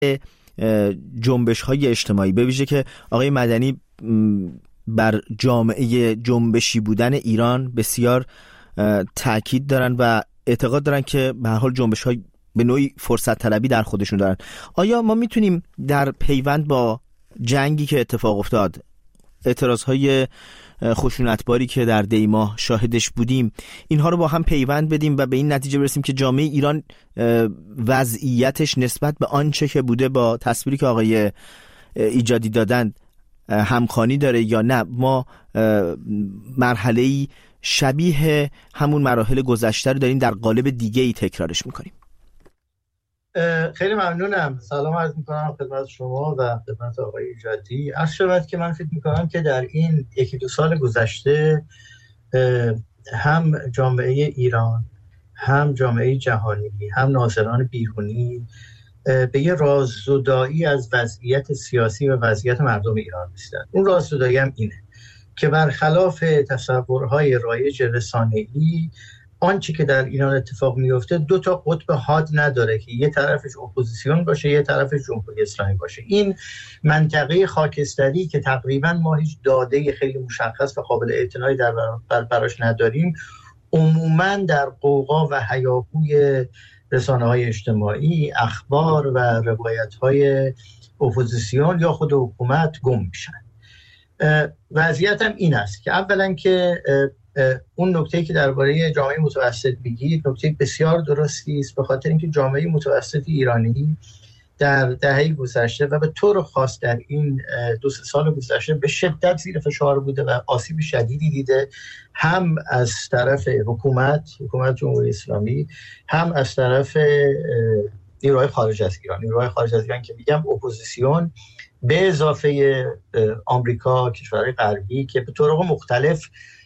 جنبش‌های اجتماعی، به ویژه که آقای مدنی بر جامعه جنبشی بودن ایران بسیار تاکید دارن و اعتقاد دارن که به هر حال جنبش‌های به نوعی فرصت طلبی در خودشون دارن. آیا ما میتونیم در پیوند با جنگی که اتفاق افتاد، اعتراضهای خشونتباری که در دیماه شاهدش بودیم، اینها رو با هم پیوند بدیم و به این نتیجه برسیم که جامعه ایران وضعیتش نسبت به آنچه که بوده با تصویری که آقای ایجادی دادن همخوانی داره، یا نه ما مرحله‌ای شبیه همون مراحل گذشته رو داریم در قالب دیگه‌ای تکرارش میکنیم؟ خیلی ممنونم. سلام عرض میکنم خدمت شما و خدمت آقای ایجادی. عرض شود که من فکر میکنم که در این 1-2 سال گذشته هم جامعه ایران، هم جامعه جهانی، هم ناظران بیرونی به یه راززدایی از وضعیت سیاسی و وضعیت مردم ایران رسیدن. اون راززدایی هم اینه که برخلاف تصورهای رایج رسانه‌ای، آنچه که در ایران اتفاق میفته 2 تا قطب حاد نداره که یه طرفش اپوزیسیون باشه، یه طرفش جمهوری اسلامی باشه. این منطقه خاکستری که تقریبا ما هیچ داده خیلی مشخص و قابل اعتنایی براش نداریم، عموما در قوقا و هیاهوی رسانه‌های اجتماعی، اخبار و روایت‌های اپوزیسیون یا خود حکومت گم میشن. وضعیت هم این است که اولا که اون نکته‌ای که درباره جامعه متوسط میگید نکته بسیار درستی است، به خاطر اینکه جامعه متوسط ایرانی در دهه گذشته و به طور خاص در این 2-3 سال گذشته به شدت زیر فشار بوده و آسیب شدیدی دیده، هم از طرف حکومت جمهوری اسلامی، هم از طرف نیروهای خارج از ایران. نیروهای خارج از ایران که میگم اپوزیسیون، به اضافه آمریکا، کشورهای غربی که به طرق مختلف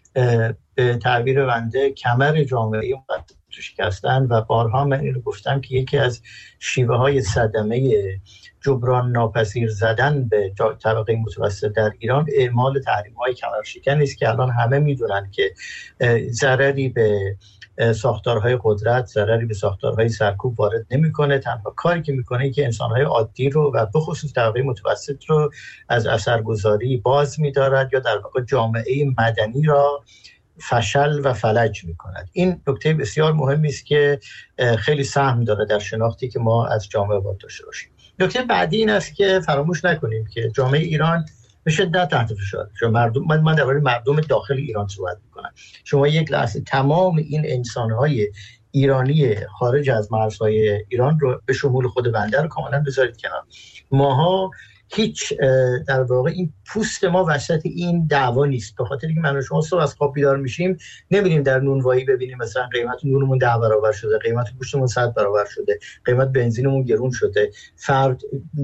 به تعبیر بنده کمر جامعه تو شکستن. و بارها من اینو گفتم که یکی از شیوه های صدمه جبران ناپذیر زدن به طبقه متوسط در ایران اعمال تحریم های کمرشکن است که الان همه میدونن که ضرری به ساختارهای قدرت، ضرری به ساختارهای سرکوب وارد نمیکنه. تنها کاری که میکنه که انسانهای عادی رو و به خصوص طبقه متوسط رو از اثرگذاری باز می‌دارد یا در واقع جامعه مدنی را فشل و فلج می‌کند. این نکته بسیار مهمی است که خیلی سهم داره در شناختی که ما از جامعه باید داشته باشیم. نکته بعدی این است که فراموش نکنیم که جامعه ایران به شدت تحت فشار. من درباره مردم داخل ایران صحبت میکنم. شما یک لحظه تمام این انسان‌های ایرانی خارج از مرزهای ایران رو به شمول خود بنده رو کاملا بذارید کنار. ماها هیچ در واقع این پوست ما وسط این دعوا نیست، به خاطر اینکه من و شما صبح از خواب بیدار میشیم نمیریم در نونوایی ببینیم مثلا قیمت نونمون 10 برابر شده، قیمت گوشتمون 100 برابر شده، قیمت بنزینمون گرون شده. فرد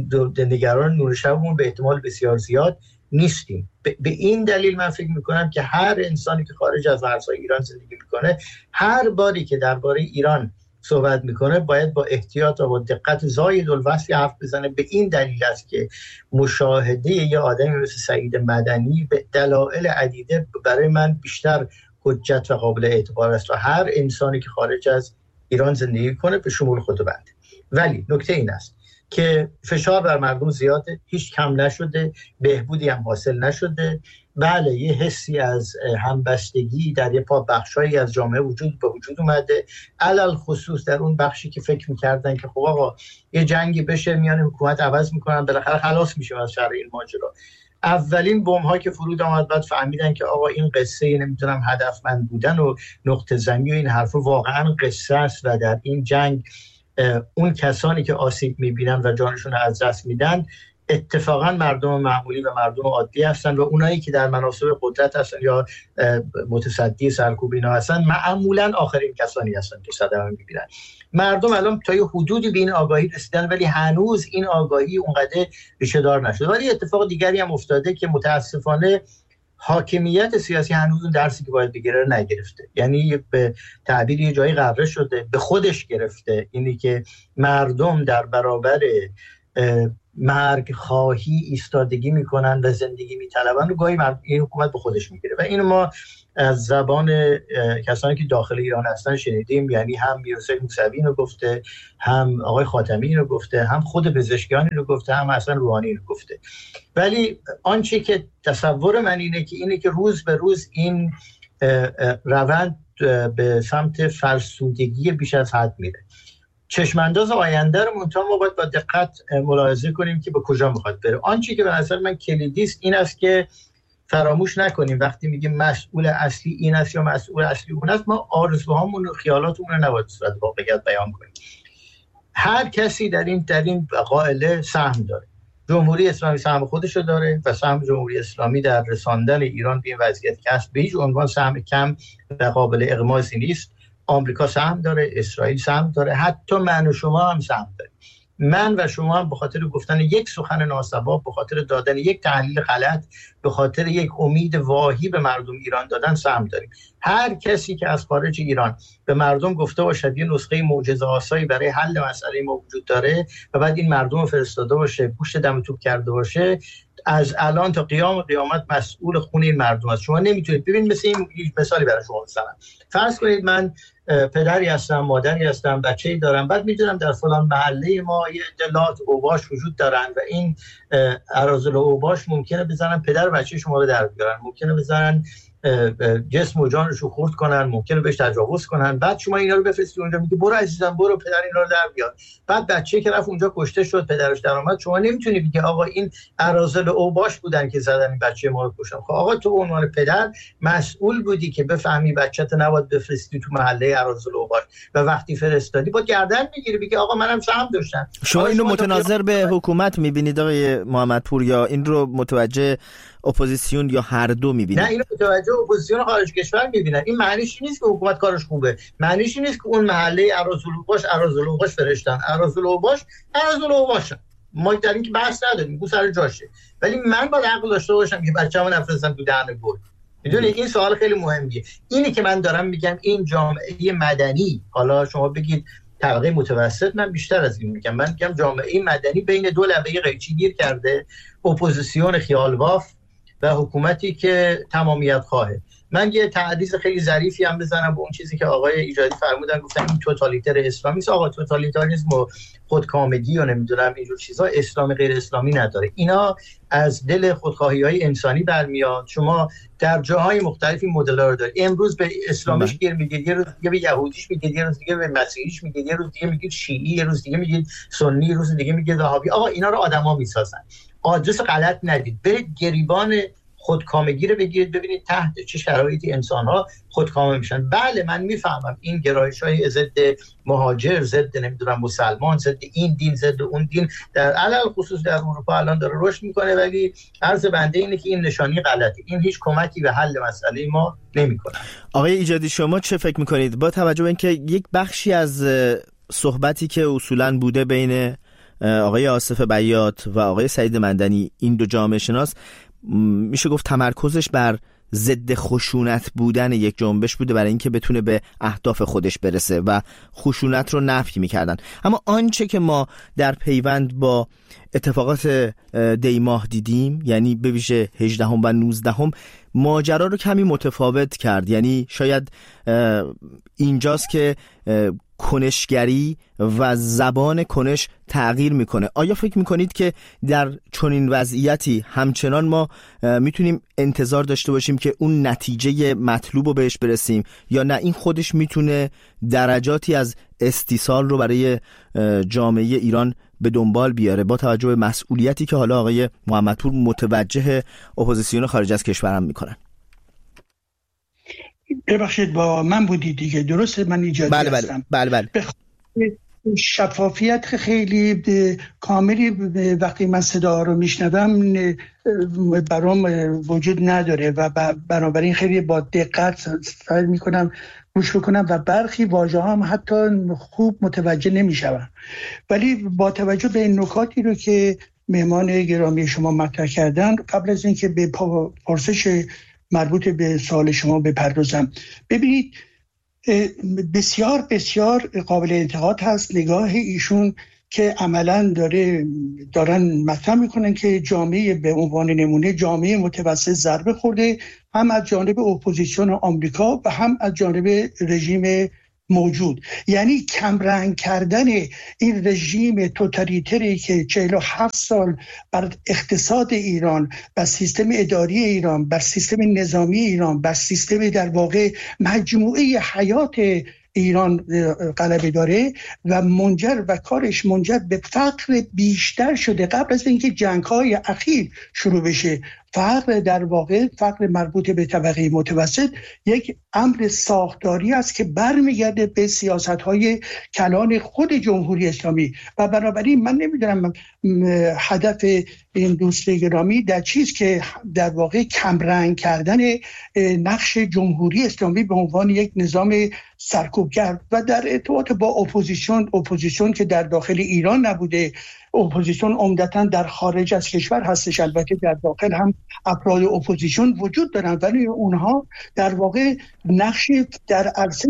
نگران نون شبمون به احتمال بسیار زیاد نیستیم. به این دلیل من فکر میکنم که هر انسانی که خارج از مرزهای ایران زندگی میکنه، هر باری که درباره ایران صحبت میکنه باید با احتیاط و با دقت زاید الوصف حرف بزنه. به این دلیل است که مشاهده یه آدمی مثل سعید مدنی به دلایل عدیده برای من بیشتر حجت و قابل اعتبار است و هر انسانی که خارج از ایران زندگی کنه به شمول خود بنده. ولی نکته این است که فشار بر مردم زیاده، هیچ کم نشده، بهبودی هم حاصل نشده. بله، یه حسی از همبستگی در یه بخشایی از جامعه به وجود اومده، علل خصوص در اون بخشی که فکر می‌کردن که خب آقا یه جنگی بشه میان حکومت عوض می‌کنن بالاخره خلاص میشه از شر این ماجرا. اولین بمب‌ها که فرود آمد بعد فهمیدن که آقا این قصه نمیدونم هدفمند بودن و نقطه زنی و این حرفا واقعا قصه است و در این جنگ اون کسانی که آسیب می‌بینن و جانشون از دست میدن اتفاقا مردم معمولی و مردم عادی هستن و اونایی که در مناصب قدرت هستن یا متصدی سرکوب اینا هستن معمولا آخرین کسانی هستن که صدمه می‌بینن. مردم الان تا یه حدودی به این آگاهی رسیدن ولی هنوز این آگاهی اونقدر ریشه‌دار نشده. ولی اتفاق دیگری هم افتاده که متاسفانه حاکمیت سیاسی هنوز اون درسی که باید بگیره نگرفته. یعنی به تعبیر یه جایی غره شده، به خودش گرفته اینی که مردم در برابر مرگ خواهی ایستادگی میکنن و زندگی میطلبن و گاهی این حکومت به خودش میگیره و اینو ما از زبان کسانی که داخل ایران هستن شنیدیم. یعنی هم میرحسین موسوی اینو گفته، هم آقای خاتمی اینو گفته، هم خود پزشکیان اینو گفته، هم حسن روحانی اینو گفته. ولی آنچه که تصور من اینه که روز به روز این روند به سمت فرسودگی بیش از حد میره. چشمانداز آینده رو منتها ما باید با دقت ملاحظه کنیم که به کجا میخواد بره. آنچه که به نظر من کلیدی است این است که فراموش نکنیم وقتی میگیم مسئول اصلی این است یا مسئول اصلی اون است، ما آرزوهامون و خیالاتمون رو نباید صورت واقعیت بیان کنیم. هر کسی در این قائله سهم داره. جمهوری اسلامی سهم خودش رو داره و سهم جمهوری اسلامی در رساندن ایران به این وضعیت که هست به هیچ عنوان سهم کم و قابل اغماضی نیست. آمریکا سهم داره، اسرائیل سهم داره، حتی من و شما هم سهم داریم. من و شما هم به خاطر گفتن یک سخن ناسواب، به خاطر دادن یک تحلیل غلط، به خاطر یک امید واهی به مردم ایران دادن سهم داریم. هر کسی که از خارج ایران به مردم گفته باشد یه نسخه معجزه آسایی برای حل مسئله ما وجود داره و بعد این مردم رو فرستاده باشه، گوشت دم توپ کرده باشه، از الان تا قیام قیامت مسئول خون این مردم است. شما نمیتونید ببین مثل این مثالی برای شما بزنم. فرض کنید من پدری هستم، مادری هستم، بچه‌ای دارم، بعد میدونم در فلان محله ما یه اطلاعات اوباش وجود دارن و این اراذل اوباش ممکنه بزنن پدر و بچه شما رو در بیارن، ممکنه بزنن جسم و جانش رو خورد کنن، ممکنه بهش تجاوز کنن. بعد شما اینا رو بفرستید اونجا، میگی برو عزیزم برو پدر اینا رو در بیار. بعد بچه‌ای که رفت اونجا کشته شد، پدرش در اومد، شما نمیتونی بگی آقا این اراذل اوباش بودن که زدن این بچه ما رو کشتن. خب آقا تو به عنوان پدر مسئول بودی که بفهمی بچه‌ت نباید بفرستی تو محله اراذل اوباش و وقتی فرستادی با گردن میگیری بگی آقا منم سهم داشتم. شما اینو متناظر به حکومت میبینید آقای محمدپور یا این رو متوجه اپوزیسیون یا هر دو میبینید؟ نه اینو متوجه اپوزیسیون خارج کشور میبینن. این معنیش نیست که حکومت کارش خوبه، معنیش نیست که اون محله اراذل اوباش فرستن. اراذل اوباش ما در این که بحث نداریم، گو سر جاشه. ولی من باید عقل داشته باشم که بچه‌مو نفرستم تو دهن گل. میدونی این سوال خیلی مهمیه. اینی که من دارم میگم این جامعه مدنی، حالا شما بگید طبقه متوسط، من بیشتر از این میگم، من میگم جامعه مدنی بین دو لبه قیچی گیر کرده، اپوزیسیون خیالباف و حکومتی که تمامیت خواهه. من یه تعریض خیلی ظریفی هم بزنم به اون چیزی که آقای ایجادی فرمودن، گفتن این توتالیتر اسلامی است. آقا توتالیتاریسم و خودکامگی و نمیدونم اینجور چیزا اسلام غیر اسلامی نداره. اینا از دل خودخواهی‌های انسانی برمیاد. شما در جاهای مختلفی مدل‌ها رو دارید. امروز به اسلامش گیر میگید، یه روز دیگه به یهودیش میگید، یه روز دیگه به مسیحیش میگید، یه روز دیگه میگید شیعی، یه روز دیگه میگید سنی، یه روز دیگه میگید وهابی. آقا اینا رو آدما میسازن. آدرس غلط ندید. برید گریبان خودکامگی رو بگیرید، ببینید تحت چه شرایطی انسان‌ها خودکامه میشن. بله من میفهمم این گرایش‌های ضد مهاجر، ضد نمیدونم مسلمان، ضد این دین، ضد اون دین در علل خصوص در اروپا الان داره رشد میکنه، ولی عرض بنده اینه که این نشانی غلطه. این هیچ کمکی به حل مسئله ما نمیکنه. آقای ایجادی شما چه فکر میکنید با توجه به اینکه یک بخشی از صحبتی که اصولاً بوده بین آقای آصف بیات و آقای سعید مندنی، این دو جامعه شناس، میشه گفت تمرکزش بر ضد خشونت بودن یک جنبش بوده برای اینکه بتونه به اهداف خودش برسه و خشونت رو نفی میکردن. اما آنچه که ما در پیوند با اتفاقات دی ماه دیدیم، یعنی به ویژه 18 و 19 ماجرا رو کمی متفاوت کرد. یعنی شاید اینجاست که کنشگری و زبان کنش تغییر میکنه. آیا فکر میکنید که در چنین وضعیتی همچنان ما میتونیم انتظار داشته باشیم که اون نتیجه مطلوب رو بهش برسیم، یا نه این خودش میتونه درجاتی از استیصال رو برای جامعه ایران به دنبال بیاره با توجه به مسئولیتی که حالا آقای محمدپور متوجه اپوزیسیون خارج از کشور هم میکنن؟ ببخشید با من بودید دیگه، درسته؟ من ایجادی هستم. بله. شفافیت خیلی کاملی وقتی من صدا رو میشنوم برام وجود نداره و بنابراین خیلی با دقت سعی میکنم گوش بکنم و برخی واژه ها هم حتی خوب متوجه نمیشوم. ولی با توجه به این نکاتی رو که مهمان گرامی شما مطرح کردن، قبل از اینکه به پرسش مربوط به سوال شما بپردازم، ببینید بسیار بسیار قابل انتقاد هست نگاه ایشون که عملا دارن مطرح میکنن که جامعه به عنوان نمونه جامعه متوسط ضربه خورده، هم از جانب اپوزیسیون آمریکا و هم از جانب رژیم موجود. یعنی کمرنگ کردن این رژیم توتالیتری که 47 سال بر اقتصاد ایران، بر سیستم اداری ایران، بر سیستم نظامی ایران، بر سیستم در واقع مجموعه حیات ایران غلبه داره و کارش منجر به فقر بیشتر شده. قبل از اینکه جنگ‌های اخیر شروع بشه، در واقع فقر مربوط به طبقه متوسط یک امر ساختاری است که برمیگرده به سیاست‌های کلان خود جمهوری اسلامی و بنابراین من نمیدونم هدف این دوست گرامی در چیز که در واقع کمرنگ کردن نقش جمهوری اسلامی به عنوان یک نظام سرکوبگر و در ارتباط با اپوزیسیون که در داخل ایران نبوده، اپوزیسیون عمدتاً در خارج از کشور هستش، البته در داخل هم افراد اپوزیسیون وجود دارن ولی اونها در واقع نقشی در عرصه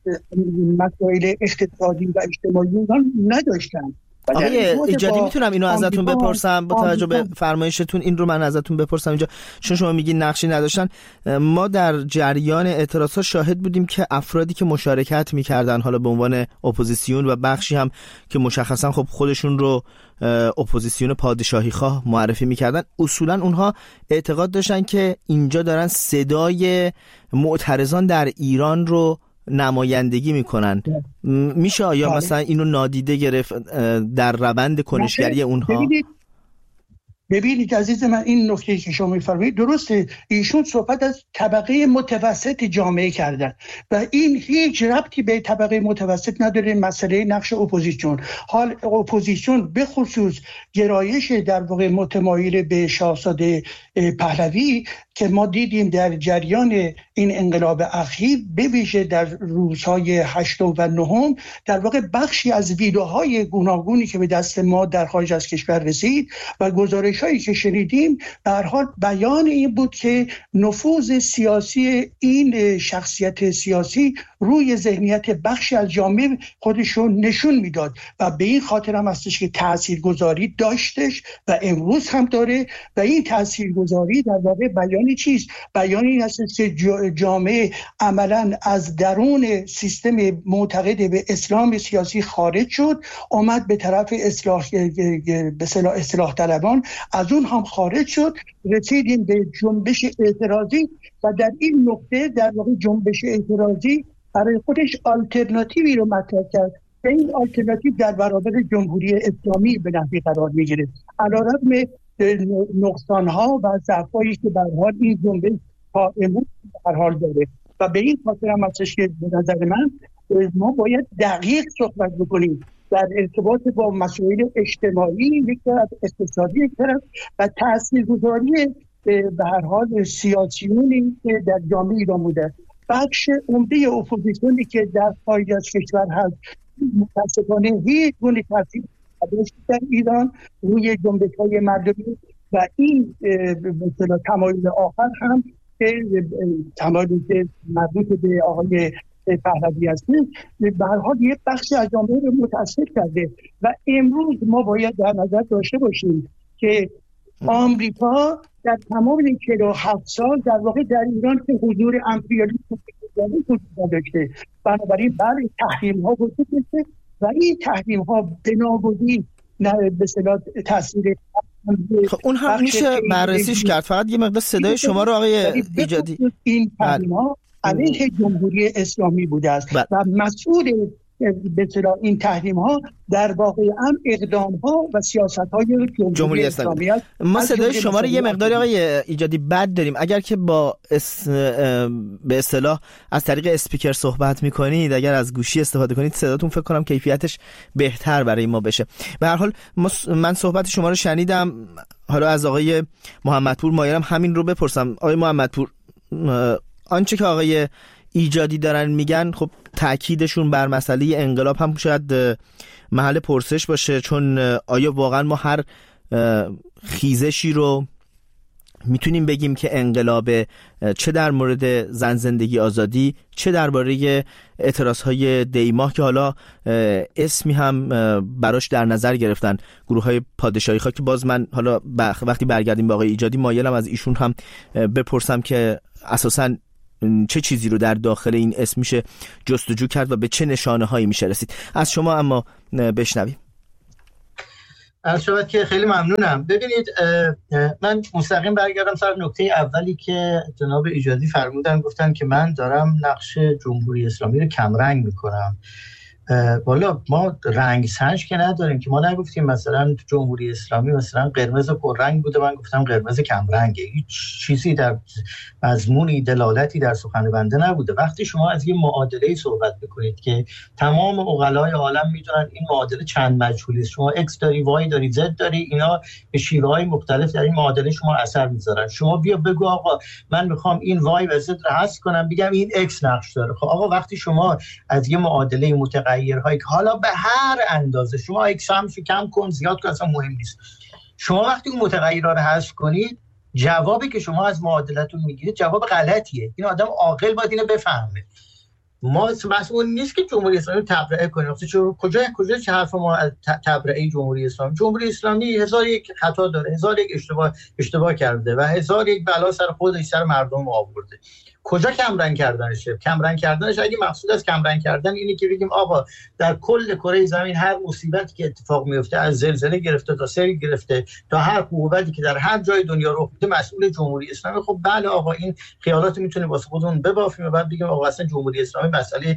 مسائل اقتصادی و اجتماعی نداشتن. آقای ایجادی میتونم اینو ازتون بپرسم با توجه به فرمایشتون؟ این رو من ازتون بپرسم اینجا، چون شما میگین نقشی نداشتن. ما در جریان اعتراضات شاهد بودیم که افرادی که مشارکت میکردن حالا به عنوان اپوزیسیون و بخشی هم که مشخصا خب خودشون رو اپوزیسیون پادشاهی خواه معرفی میکردن، اصولا اونها اعتقاد داشتن که اینجا دارن صدای معترضان در ایران رو نمایندگی میکنن. میشه آیا مثلا اینو نادیده گرفت در روند کنشگری اونها؟ ببینید عزیز من، این نکته که شما میفرمایید درسته. ایشون صحبت از طبقه متوسط جامعه کردن و این هیچ ربطی به طبقه متوسط نداره. مسئله نقش اپوزیسیون، حال اپوزیسیون به خصوص گرایش در واقع متمایل به شاهزاده پهلوی که ما دیدیم در جریان این انقلاب اخیر، به ویژه در روزهای 8 و 9 در واقع بخشی از ویدیوهای گوناگونی که به دست ما در خارج از کشور رسید و گزارش‌هایی که شنیدیم، به هر حال بیان این بود که نفوذ سیاسی این شخصیت سیاسی روی ذهنیت بخشی از جامعه خودشون نشون میداد و به این خاطر هم هستش که تاثیرگذاری داشتش و امروز هم داره. و این تاثیرگذاری در واقع بیانی چیست؟ بیانی این هستش که جامعه عملاً از درون سیستم معتقد به اسلام سیاسی خارج شد، اومد به طرف اصلاح طلبان، از اون هم خارج شد، رسیدیم به جنبش اعتراضی و در این نقطه در واقع جنبش اعتراضی برای خودش آلترناتیوی رو مطرح کرد. این آلترناتیو در برابر جمهوری اسلامی به نحوی قرار میگیره، علیرغم نقصان‌ها و ضعف‌هایی که به هر حال این جنبش تا امروز به هر حال داره. و به این خاطر هم هستش که به نظر من ما باید دقیق صحبت بکنیم در ارتباط با مسائل اجتماعی یک طرف، اقتصادی یک طرف و تاثیرگذاری به هر حال سیاسیونی که در جامعه ایران بوده. بخش عمده اپوزیسیونی که در خارج از کشور هست متاسفانه هیچ گونه تاثیر نداشت در ایران روی جنبش‌های مردمی و این مثلا تمایل آخر هم که تمایلی که مربوط به آقای پهلوی هست به هر حال یک بخشی از جامعه رو متاثر کرده. و امروز ما باید در نظر داشته باشیم که آمریکا در تمام این 47 سال در واقع در ایران که حضور امپریالیسم وجود نداشته، بنابراین برای تحریم ها وجود داشته و این تحریم ها بنابودی به اصطلاح تاثیر خب اون هم میشه بررسیش کرد. فقط یه مقدار صدای شما رو آقای ایجادی، این تحریم ها علیه جمهوری اسلامی بوده است و مسئول به اصطلاح این تحریم ها در واقع هم اقدام ها و سیاست های جمهوری اسلامی است. ما صدای شما رو یه مقداری آقای ایجادی بد داریم. اگر که با به اصطلاح از طریق اسپیکر صحبت میکنید، اگر از گوشی استفاده کنید، صداتون فکر کنم کیفیتش بهتر برای ما بشه. به هر حال من صحبت شما رو شنیدم. حالا از آقای محمدپور مایلم همین رو بپرسم. آقای محمدپور، آنچه که آقای ایجادی دارن میگن خب تأکیدشون بر مسئله انقلاب هم شاید محل پرسش باشه، چون آیا واقعا ما هر خیزشی رو میتونیم بگیم که انقلاب چه در مورد زن زندگی آزادی، چه درباره اعتراضهای دیماه که حالا اسمی هم براش در نظر گرفتن، گروه‌های پادشاهی خواه، که باز من حالا وقتی برگردیم به آقای ایجادی مایلم از ایشون هم بپرسم که اساساً چه چیزی رو در داخل این اسم میشه جستجو کرد و به چه نشانه هایی میشه رسید. از شما اما بشنویم. از شما که خیلی ممنونم. ببینید من مستقیم برگردم سر نکته اولی که جناب ایجادی فرمودن، گفتن که من دارم نقش جمهوری اسلامی رو کمرنگ میکنم. والا ما رنگ سنج که نداریم که، ما نگفتیم مثلا جمهوری اسلامی مثلا قرمز پررنگ بوده من گفتم قرمز کمرنگه، هیچ چیزی در مضمونی دلالتی در سخن بنده نبوده. وقتی شما از یه معادله صحبت بکنید که تمام عقلای عالم میدونن این معادله چند مجهولی است، شما x داری y داری z داری، اینا به شیوه‌های مختلف در این معادله شما اثر میذارن. شما بیا بگو آقا من میخوام این y و z رو حذف کنم، بگم این x نقش داره. خب آقا وقتی شما از یه معادله متغیرهایی که حالا به هر اندازه شما x هم کم کن زیاد کن اصلا مهم نیست، شما وقتی اون متغیرها رو حذف کنید جوابی که شما از معادلتون میگیرید جواب غلطیه. این آدم عاقل باید اینو بفهمه. ما مسئول نیست که جمهوری اسلامی تبرئه کنیم. کجا چه حرف ما از تبرئه جمهوری اسلامی؟ جمهوری اسلامی 1001 خطا داره، 1001 اشتباه کرده و 1001 بلا سر خودش سر مردم آورده. کجا کمرنگ کردنشه؟ کمرنگ کردنش اگه مقصود از کمرنگ کردن اینه که بگیم آقا در کل کره زمین هر مصیبتی که اتفاق میفته، از زلزله گرفته تا سیل گرفته تا هر قوتی که در هر جای دنیا رخ میده مسئول جمهوری اسلامی. خب بله آقا این خیالات میتونه واسه خودمون ببافیم و بعد بگیم آقا اصلا جمهوری اسلامی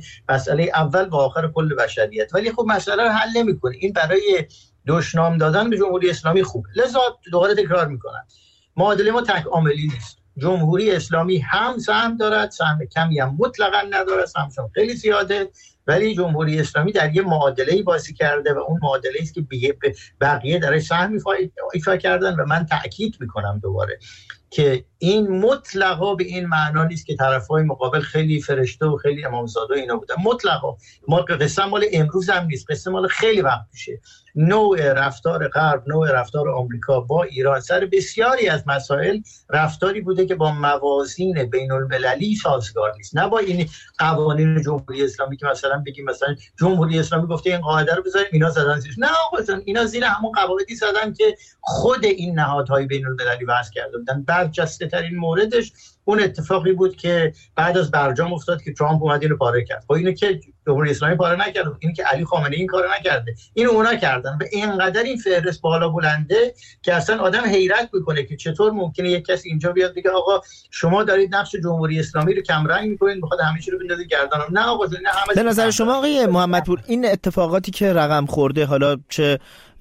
مسئله اول و آخر کل بشریت، ولی خب مسئله رو حل نمیکنه. این برای دشنام دادن به جمهوری اسلامی خوبه. لذا دوباره تکرار میکنم معادله ما تک عاملی نیست. جمهوری اسلامی هم سهم دارد، سهم کمی هم مطلقاً ندارد، سهمش خیلی زیاده، ولی جمهوری اسلامی در یه معادله‌ای بازی کرده و اون معادله‌ای است که بقیه درش سهم ایفا کردن و من تأکید میکنم دوباره که این مطلقا به این معنا نیست که طرفای مقابل خیلی فرشته و خیلی امامزاده اینا بودن. مطلقا ما قصه مال امروز هم نیست، قصه مال خیلی وقت پیشه. نوع رفتار غرب، نوع رفتار آمریکا با ایران سر بسیاری از مسائل رفتاری بوده که با موازین بین المللی سازگار نیست، نه با این قوانین جمهوری اسلامی که مثلا بگیم مثلا جمهوری اسلامی گفته این قاعده رو بذاریم اینا زدن زیرش. نه آقا اینا زیر همون قواعدی زدن که خود این نهادهای بین المللی وضع کرده بودن. برجسته ترین موردش اون اتفاقی بود که بعد از برجام افتاد که ترامپ اومد اینو پاره کرد. خب اینو که جمهوری اسلامی پاره نکرد، اینو که علی خامنه‌ای این کارو نکرده، اینو اونا کردن. و اینقدر این فهرست بالا بلنده که اصلا آدم حیرت میکنه که چطور ممکنه یک کسی اینجا بیاد بگه آقا شما دارید نقش جمهوری اسلامی رو کمرنگ میکنید، میخواد همه چی رو بندازید گردن. نه آقا نه همه. به نظر شما آقای محمدپور این اتفاقاتی که رقم خورده، حالا چه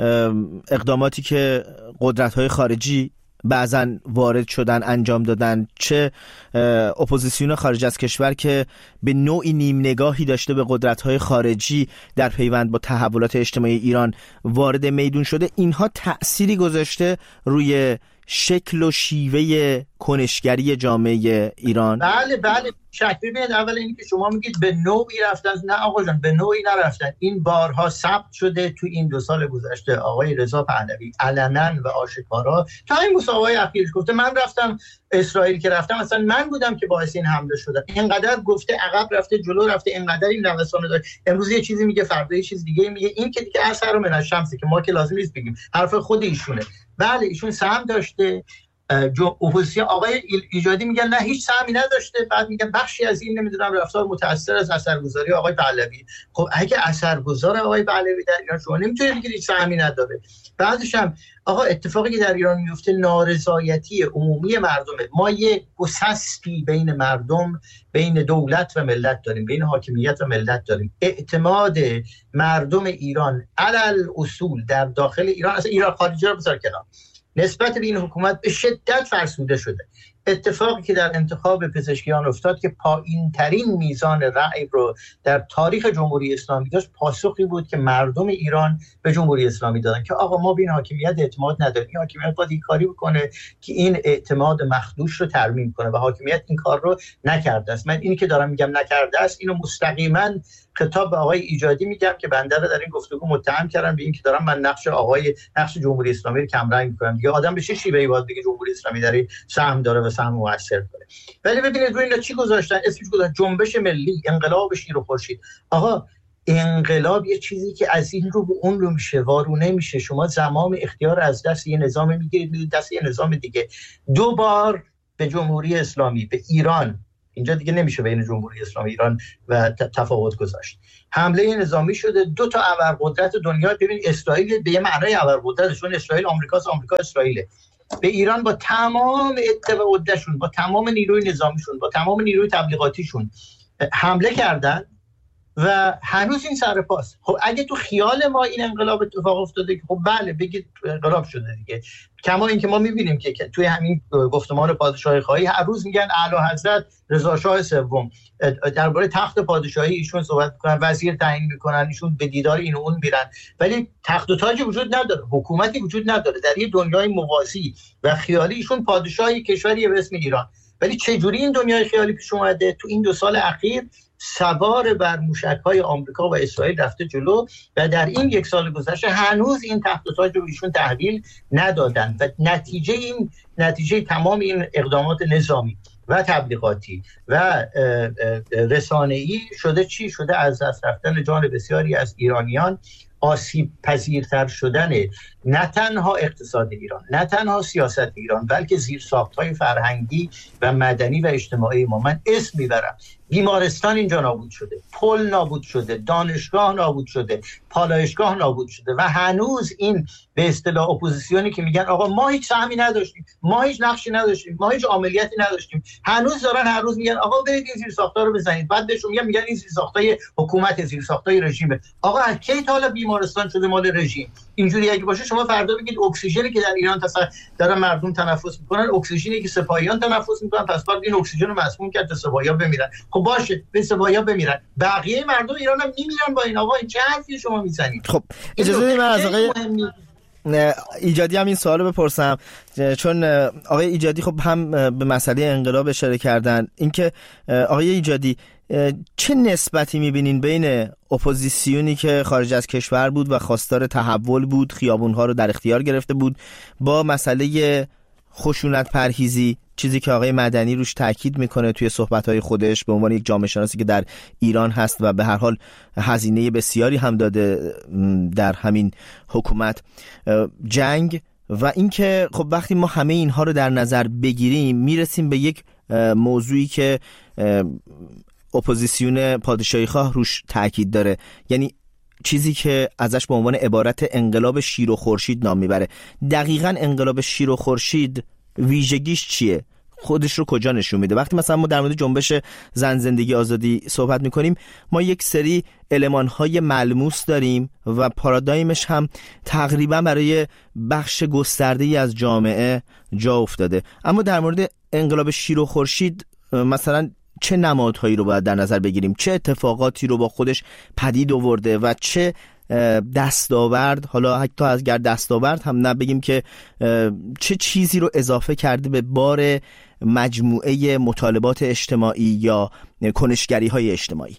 اقداماتی که قدرت‌های خارجی بعضا وارد شدن انجام دادن، چه اپوزیسیون خارج از کشور که به نوعی نیم نگاهی داشته به قدرت‌های خارجی در پیوند با تحولات اجتماعی ایران وارد میدون شده، اینها تأثیری گذاشته روی شکل و شیوه کنشگری جامعه ایران؟ بله شک. ببینید اول اینی که شما میگید به نوعی رفتن، نه آقا جان به نوعی نرفتن. این بارها ثبت شده تو این 2 سال گذشته. آقای رضا پهلوی علنا و آشکارا تا این مسابقه اخیرش گفته من رفتم اسرائیل، که رفتم مثلا من بودم که باعث این حمله شده. اینقدر گفته عقب رفته جلو رفته، اینقدر این نوسان داره، امروز یه چیزی میگه فردا یه چیز دیگه میگه. این که دیگه اثر من الشمس که ما که لازم نیست بگیم، حرف خود ایشونه. بله ایشون سهم داشته. اپوزیسیون آقای ایجادی میگن نه هیچ سهمی نداشته، بعد میگن بخشی از این نمیدونم رفتار متأثر از اثرگذاری آقای پهلوی. خب اگه اثرگذار آقای پهلوی در ایران شما نمیتونید بگید هیچ سهمی نداره. بعدش هم آقا اتفاقی که در ایران میفته نارضایتی عمومی مردمه. ما یه گسستی بین مردم، بین دولت و ملت داریم، بین حاکمیت و ملت داریم. اعتماد مردم ایران علل اصول در داخل ایران، اصلا ایران خارجی رو بذار کنار، نسبت به این حکومت به شدت فرسوده شده. اتفاقی که در انتخاب پزشکیان افتاد که پایین ترین میزان رأی رو در تاریخ جمهوری اسلامی داشت، پاسخی بود که مردم ایران به جمهوری اسلامی دادن که آقا ما به این حاکمیت اعتماد نداریم، این حاکمیت باید این کاری بکنه که این اعتماد مخدوش رو ترمیم کنه و حاکمیت این کار رو نکرده است. من اینی که دارم میگم نکرده است اینو مستقیما خطاب به آقای ایجادی میگم که بنده رو در این گفتگو متهم کردن به این که دارم من نقش جمهوری اسلامی رو کم رنگ میکنم. دیگه آدم به چه شیوهی باید بگه جمهوری اسلامی در این سهم داره و سهم موثر داره؟ ولی ببینید روی اینا چی گذاشتن، اسمش گذاشتن جنبش ملی، انقلاب شیر و خورشید. آقا انقلاب یه چیزی که از این رو به اون رو میشه، وارونه میشه. شما زمام اختیار از دست یه نظام میگیرید دست یه نظام دیگه. 2 بار به جمهوری اسلامی، به ایران، اینجا دیگه نمیشه بین جمهوری اسلامی ایران و تفاوت گذاشت، حمله نظامی شده. 2 تا ابرقدرت دنیا، ببین اسرائیل به یه معنای ابرقدرتشون، اسرائیل آمریکاست، آمریکا اسرائیل، به ایران با تمام عده و عدهشون، با تمام نیروی نظامیشون، با تمام نیروی تبلیغاتیشون حمله کردن و هنوز این سر پاست. خب اگه تو خیال ما این انقلاب اتفاق افتاده که خب بله بگید انقلاب شده دیگه، کما این که ما میبینیم که توی همین گفتمان پادشاهی خواهی هر روز میگن اعلی حضرت رضا شاه سوم درباره تخت پادشاهی ایشون صحبت میکنن، وزیر تعیین میکنن، ایشون به دیدار این و اون میرن، ولی تخت و تاجی وجود نداره، حکومتی وجود نداره. در یه دنیای موازی و خیالی ایشون پادشاهی کشوری به اسم ایران. ولی چجوری این دنیای خیالی پیش اومده؟ تو این 2 سال اخیر سوار بر موشک‌های آمریکا و اسرائیل رفته جلو و در این 1 سال گذشته هنوز این تخت و تاج رو ایشون تحویل ندادن و نتیجه تمام این اقدامات نظامی و تبلیغاتی و رسانه‌ای شده چی؟ شده از دست رفتن جان بسیاری از ایرانیان، آسیب پذیرتر شدن نه تنها اقتصاد ایران، نه تنها سیاست ایران، بلکه زیرساخت‌های فرهنگی و مدنی و اجتماعی ما. من اسم میبرم، بیمارستان اینجا نابود شده، پل نابود شده، دانشگاه نابود شده، پالایشگاه نابود شده و هنوز این به اصطلاح اپوزیسیونی که میگن آقا ما هیچ سهمی نداشتیم، ما هیچ نقشی نداشتیم، ما هیچ عملیاتی نداشتیم، هنوز دارن هر روز میگن آقا برید این زیرساخت‌ها رو بزنید. بعد بهشون میگن این زیرساخت‌های حکومت، زیرساخت‌های رژیمه. آقا از کی تا حالا بیمارستان شده مال رژیم؟ اینجوری اگه باشه شما فردا بگید اکسیژنی که در ایران دارن مردم تنفس میکنن اکسیژنی که سپاهیان تنفس میکنن، پس بعد این اکسیژن رو مسموم کرد تا سپاهیان بمیرن. خب باشه به سپاهیان بمیرن، بقیه مردم ایران هم میمیرن با این. آقا این چه حرفی شما میزنید؟ خب اجازه بدید من از آقای ایجادی هم این سوالو بپرسم، چون آقای ایجادی خب هم به مسئله انقلاب اشاره کردن. اینکه آقای ایجادی چه نسبتی میبینین بین اپوزیسیونی که خارج از کشور بود و خواستار تحول بود، خیابونها رو در اختیار گرفته بود، با مسئله خشونت پرهیزی، چیزی که آقای مدنی روش تاکید میکنه توی صحبت‌های خودش به عنوان یک جامعه شناسی که در ایران هست و به هر حال هزینه بسیاری هم داده در همین حکومت جنگ، و اینکه خب وقتی ما همه اینها رو در نظر بگیریم میرسیم به یک موضوعی که اپوزیسیون پادشاهی خواه روش تاکید داره، یعنی چیزی که ازش به عنوان عبارت انقلاب شیر و خورشید نام میبره. دقیقاً انقلاب شیر و خورشید ویژگیش چیه؟ خودش رو کجا نشون میده؟ وقتی مثلا ما در مورد جنبش زن زندگی آزادی صحبت میکنیم، ما یک سری المان‌های ملموس داریم و پارادایمش هم تقریبا برای بخش گسترده‌ای از جامعه جا افتاده. اما در مورد انقلاب شیر و خورشید مثلا چه نمادهایی رو باید در نظر بگیریم؟ چه اتفاقاتی رو با خودش پدید آورده و چه دستاورد، حالا حتی اگر دستاورد هم نبگیم که چه چیزی رو اضافه کرده به بار مجموعه مطالبات اجتماعی یا کنشگری های اجتماعی؟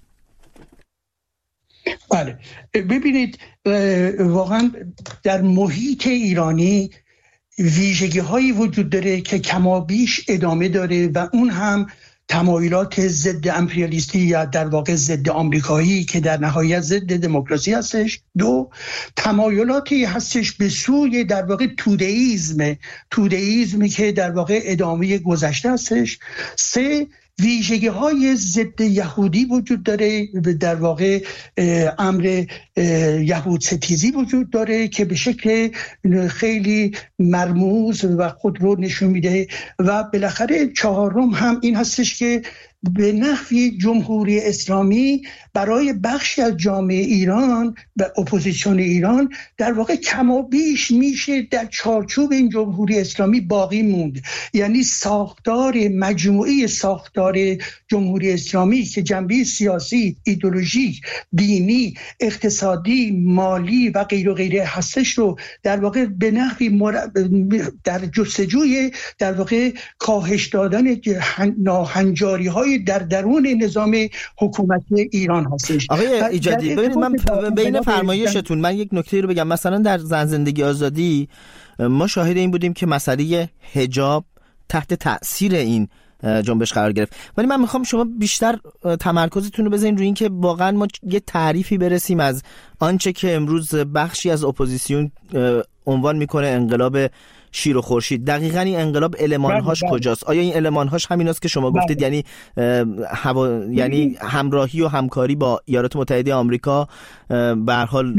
بله ببینید، واقعا در محیط ایرانی ویژگی هایی وجود داره که کمابیش ادامه داره و اون هم تمایلات ضد امپریالیستی یا در واقع ضد آمریکایی که در نهایت ضد دموکراسی هستش. 2 تمایلاتی هستش به سوی در واقع تودئیسمی که در واقع ادامه گذشته هستش. 3 ویژگی های ضد یهودی وجود داره، در واقع امر یهود ستیزی وجود داره که به شکل خیلی مرموز و خود رو نشون میده. و بالاخره 4 هم این هستش که به نحوی جمهوری اسلامی برای بخشی از جامعه ایران و اپوزیسیون ایران در واقع کم و بیش میشه در چارچوب این جمهوری اسلامی باقی موند. یعنی ساختار مجموعی ساختار جمهوری اسلامی که جنبه سیاسی، ایدئولوژیک، دینی، اقتصادی، مالی و غیر و غیره هستش رو در واقع به نحوی در جستجوی در واقع کاهش دادن ناهنجاری های در درون نظام حکومتی ایران هستش. آقای ایجادی ببینید، من بین فرمایشتون من یک نکته رو بگم. مثلا در زن زندگی آزادی ما شاهد این بودیم که مسئله حجاب تحت تأثیر این جنبش قرار گرفت، ولی من میخوام شما بیشتر تمرکزتون رو بذارین روی این که واقعا ما یه تعریفی برسیم از آنچه که امروز بخشی از اپوزیسیون عنوان میکنه انقلاب شیر و خورشید. دقیقاً این انقلاب المان‌هاش کجاست؟ آیا این المان‌هاش همیناست که شما گفتید؟ یعنی یعنی همراهی و همکاری با ایالات متحده آمریکا به هر حال؟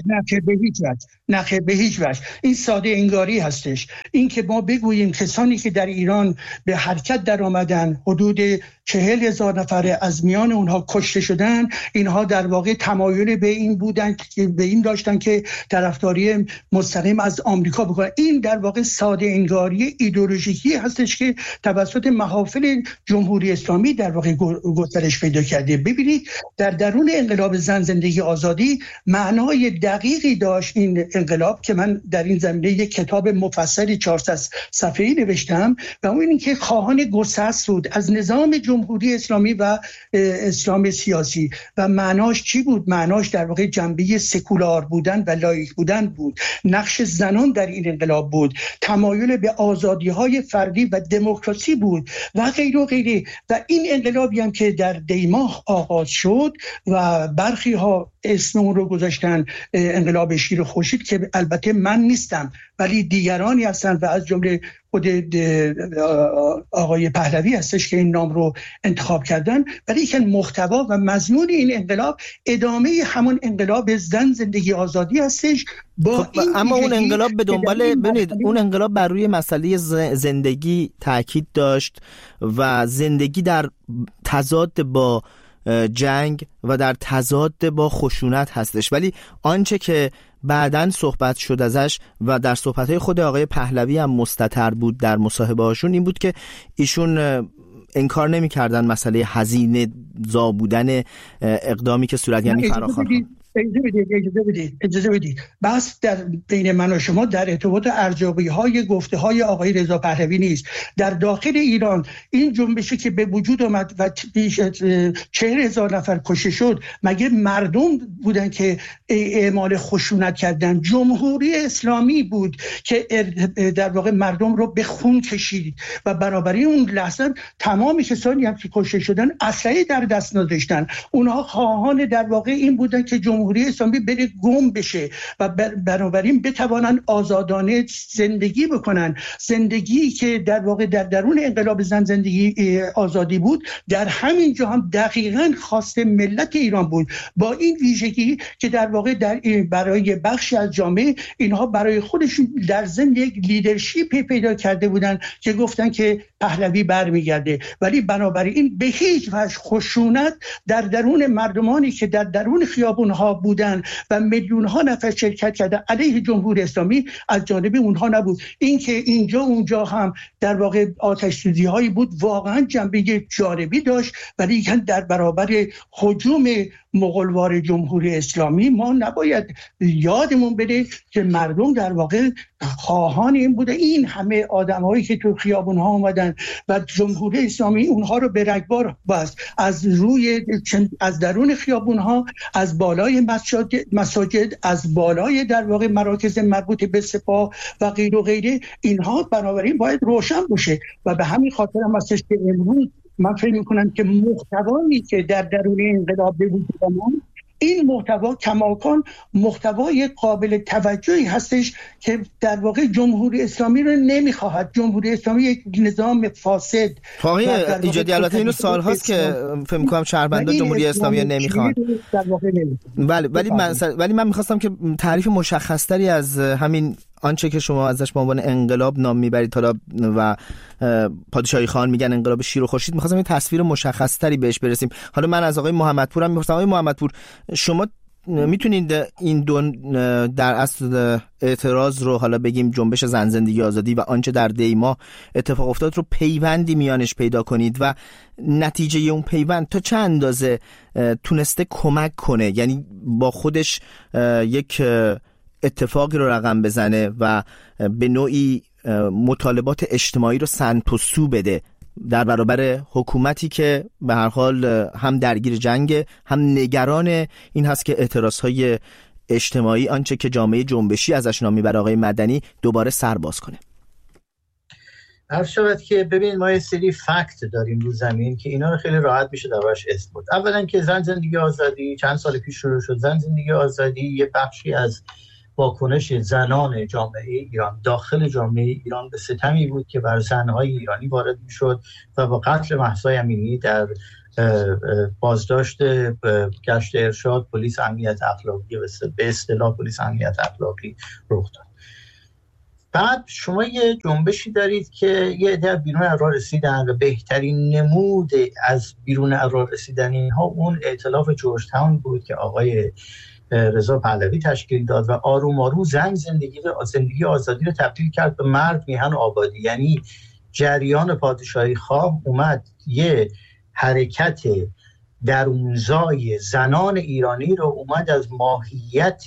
نه به هیچ وجه. این ساده انگاری هستش. این که ما بگوییم کسانی که در ایران به حرکت در آمدن حدود 40,000 نفر از میان اونها کشته شدن، اینها در واقع تمایل به این بودن که به این داشتن که طرفداری مستقیم از آمریکا بکنن. این در واقع ساده انگاری ایدئولوژیکی هستش که توسط محافل جمهوری اسلامی در واقع گسترش پیدا کرده. ببینید در درون انقلاب زن زندگی آزادی معنای دقیقی داشت این انقلاب که من در این زمینه یک کتاب مفصلی 400 صفحه‌ای نوشتم و اون این که خواهان گسست بود از نظام جمهوری اسلامی و اسلام سیاسی. و معناش چی بود؟ معناش در واقع جنبه سکولار بودن و لایق بودن بود. نقش زنان در این انقلاب بود، تمایل به آزادی‌های فردی و دموکراسی بود و غیره و غیره. و این انقلابی هم که در دیماه آغاز شد و برخی ها اسم اون رو گذاشتن انقلاب شیر خورشید که البته من نیستم ولی دیگرانی هستن و از جمله خود آقای پهلوی هستش که این نام رو انتخاب کردن. ولی که محتوا و مضمون این انقلاب ادامه همون انقلاب زن زندگی آزادی هستش. اما اون انقلاب به دنبال ببینید اون انقلاب بر روی مسئله زندگی تاکید داشت و زندگی در تضاد با جنگ و در تضاد با خشونت هستش. ولی آنچه که بعداً صحبت شد ازش و در صحبت‌های خود آقای پهلوی هم مستتر بود در مصاحبه هاشون این بود که ایشون انکار نمی‌کردن مسئله هزینه زا بودن اقدامی که صورت یعنی فراخوان. اجازه بدید بس در بین من و شما در ارتباط ارزیابی‌های گفته‌های آقای رضا پهلوی نیست. در داخل ایران این جنبشی که به وجود آمد و بیش از 40,000 نفر کشته شد مگه مردم بودن که اعمال خشونت کردن؟ جمهوری اسلامی بود که در واقع مردم رو به خون کشید و بنابراین اون لحظه تمام کسانی هم که کشته شدن اسلحه در دست نداشتن. اونها خواهان در واقع این بودن که جمهوری اسلامی بره گم بشه و بنابراین بتوانن آزادانه زندگی بکنن. زندگی که در واقع در درون انقلاب زن زندگی آزادی بود در همین جا هم دقیقاً خواست ملت ایران بود، با این ویژگی که در واقع برای بخشی از جامعه اینها برای خودشون در ضمن یک لیدرشپ پیدا کرده بودن که گفتن که پهلوی برمیگرده. ولی بنابراین به هیچ وجه خشونت در درون مردمانی که در درون خیابونها بودن و میلیون ها نفر شرکت کردن علیه جمهوری اسلامی از جانب اونها نبود. این که اینجا اونجا هم در واقع آتش سوزی هایی بود واقعا جنبه جانبی داشت، ولی در برابر هجوم مغولوار جمهوری اسلامی ما نباید یادمون بره که مردم در واقع خواهان این بوده. این همه آدم‌هایی که تو خیابون‌ها اومدن و جمهوری اسلامی اونها رو به رگبار بست از درون خیابون‌ها، از بالای مساجد، از بالای در واقع مراکز مربوط به سپاه و غیر و غیره. اینها بنابراین باید روشن باشه و به همین خاطر هم هستش که امروز من فکر می‌کنم که محتوایی که در درون انقلاب به وجود آمد این محتوا کماکان محتوای قابل توجهی هستش که در واقع جمهوری اسلامی رو نمیخواهد. جمهوری اسلامی یک نظام فاسد. آقای ایجادی البته اینو سال‌هاست که فکر می‌کنم شهروندان جمهوری اسلامی نمیخوان. ولی من می‌خواستم که تعریف مشخص‌تری از همین آنچه که شما ازش به عنوان انقلاب نام میبرید حالا و پادشاهی خان میگن انقلاب شیر و خورشید، می‌خواستم یه تصویر مشخص‌تری بهش برسیم. حالا من از آقای محمدپورم می‌پرسم. آقای محمدپور، شما میتونید این دو در اصل اعتراض رو حالا بگیم جنبش زن زندگی آزادی و آنچه در دیما اتفاق افتاد رو پیوندی میانش پیدا کنید و نتیجه اون پیوند تا چه اندازه تونسته کمک کنه، یعنی با خودش یک اتفاقی رو رقم بزنه و به نوعی مطالبات اجتماعی رو سمت و سو بده در برابر حکومتی که به هر حال هم درگیر جنگ، هم نگران این هست که اعتراضهای اجتماعی، آنچه که جامعه جنبشی ازش نام میبره آقای مدنی، دوباره سر باز کنه. عرض شود که ببین ما یه سری فکت داریم رو زمین که اینا رو خیلی راحت میشه دربارش اسم برد. اولا که زن زندگی آزادی چند سال پیش شروع شد. زن زندگی آزادی یه بخشی از واکنش زنان جامعه ایران داخل جامعه ایران به ستمی بود که بر زنهای ایرانی وارد میشد و با قتل مهسا امینی در بازداشت گشت ارشاد پلیس امنیت اخلاقی به اصطلاح پلیس امنیت اخلاقی رخ داد. بعد شما یه جنبشی دارید که یه عده بیرون از راه رسیدن و بهترین نمود از بیرون از راه رسیدن اینها اون ائتلاف جورج تاون بود که آقای رضا پهلوی تشکیل داد و آروم آروم زن زندگی آزادی رو تبدیل کرد به مرد میهن و آبادی. یعنی جریان پادشاهی خواه اومد یه حرکت درونزای زنان ایرانی رو اومد از ماهیت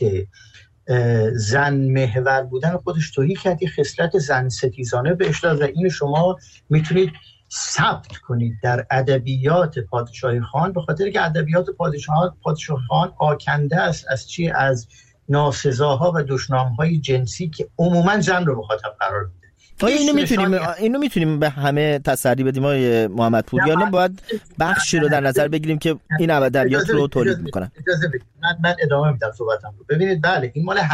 زن محور بودن خودش توهی کرد، خصلت زن ستیزانه بهش داد و این شما میتونید ثبت کنید در ادبیات پادشاهی خان، به خاطر که ادبیات پادشاهی خان آکنده است از چی؟ از ناسزاها و دشنامهای جنسی که عموما زن رو مخاطب قرار میده. اینو میتونیم به همه تسری بدیم آقای محمدپور، یا نه باید بخشی رو در نظر بگیریم که این ادبیات رو تولید میکنن؟ اجازه بدید من ادامه میدم صحبتم رو. ببینید بله این مال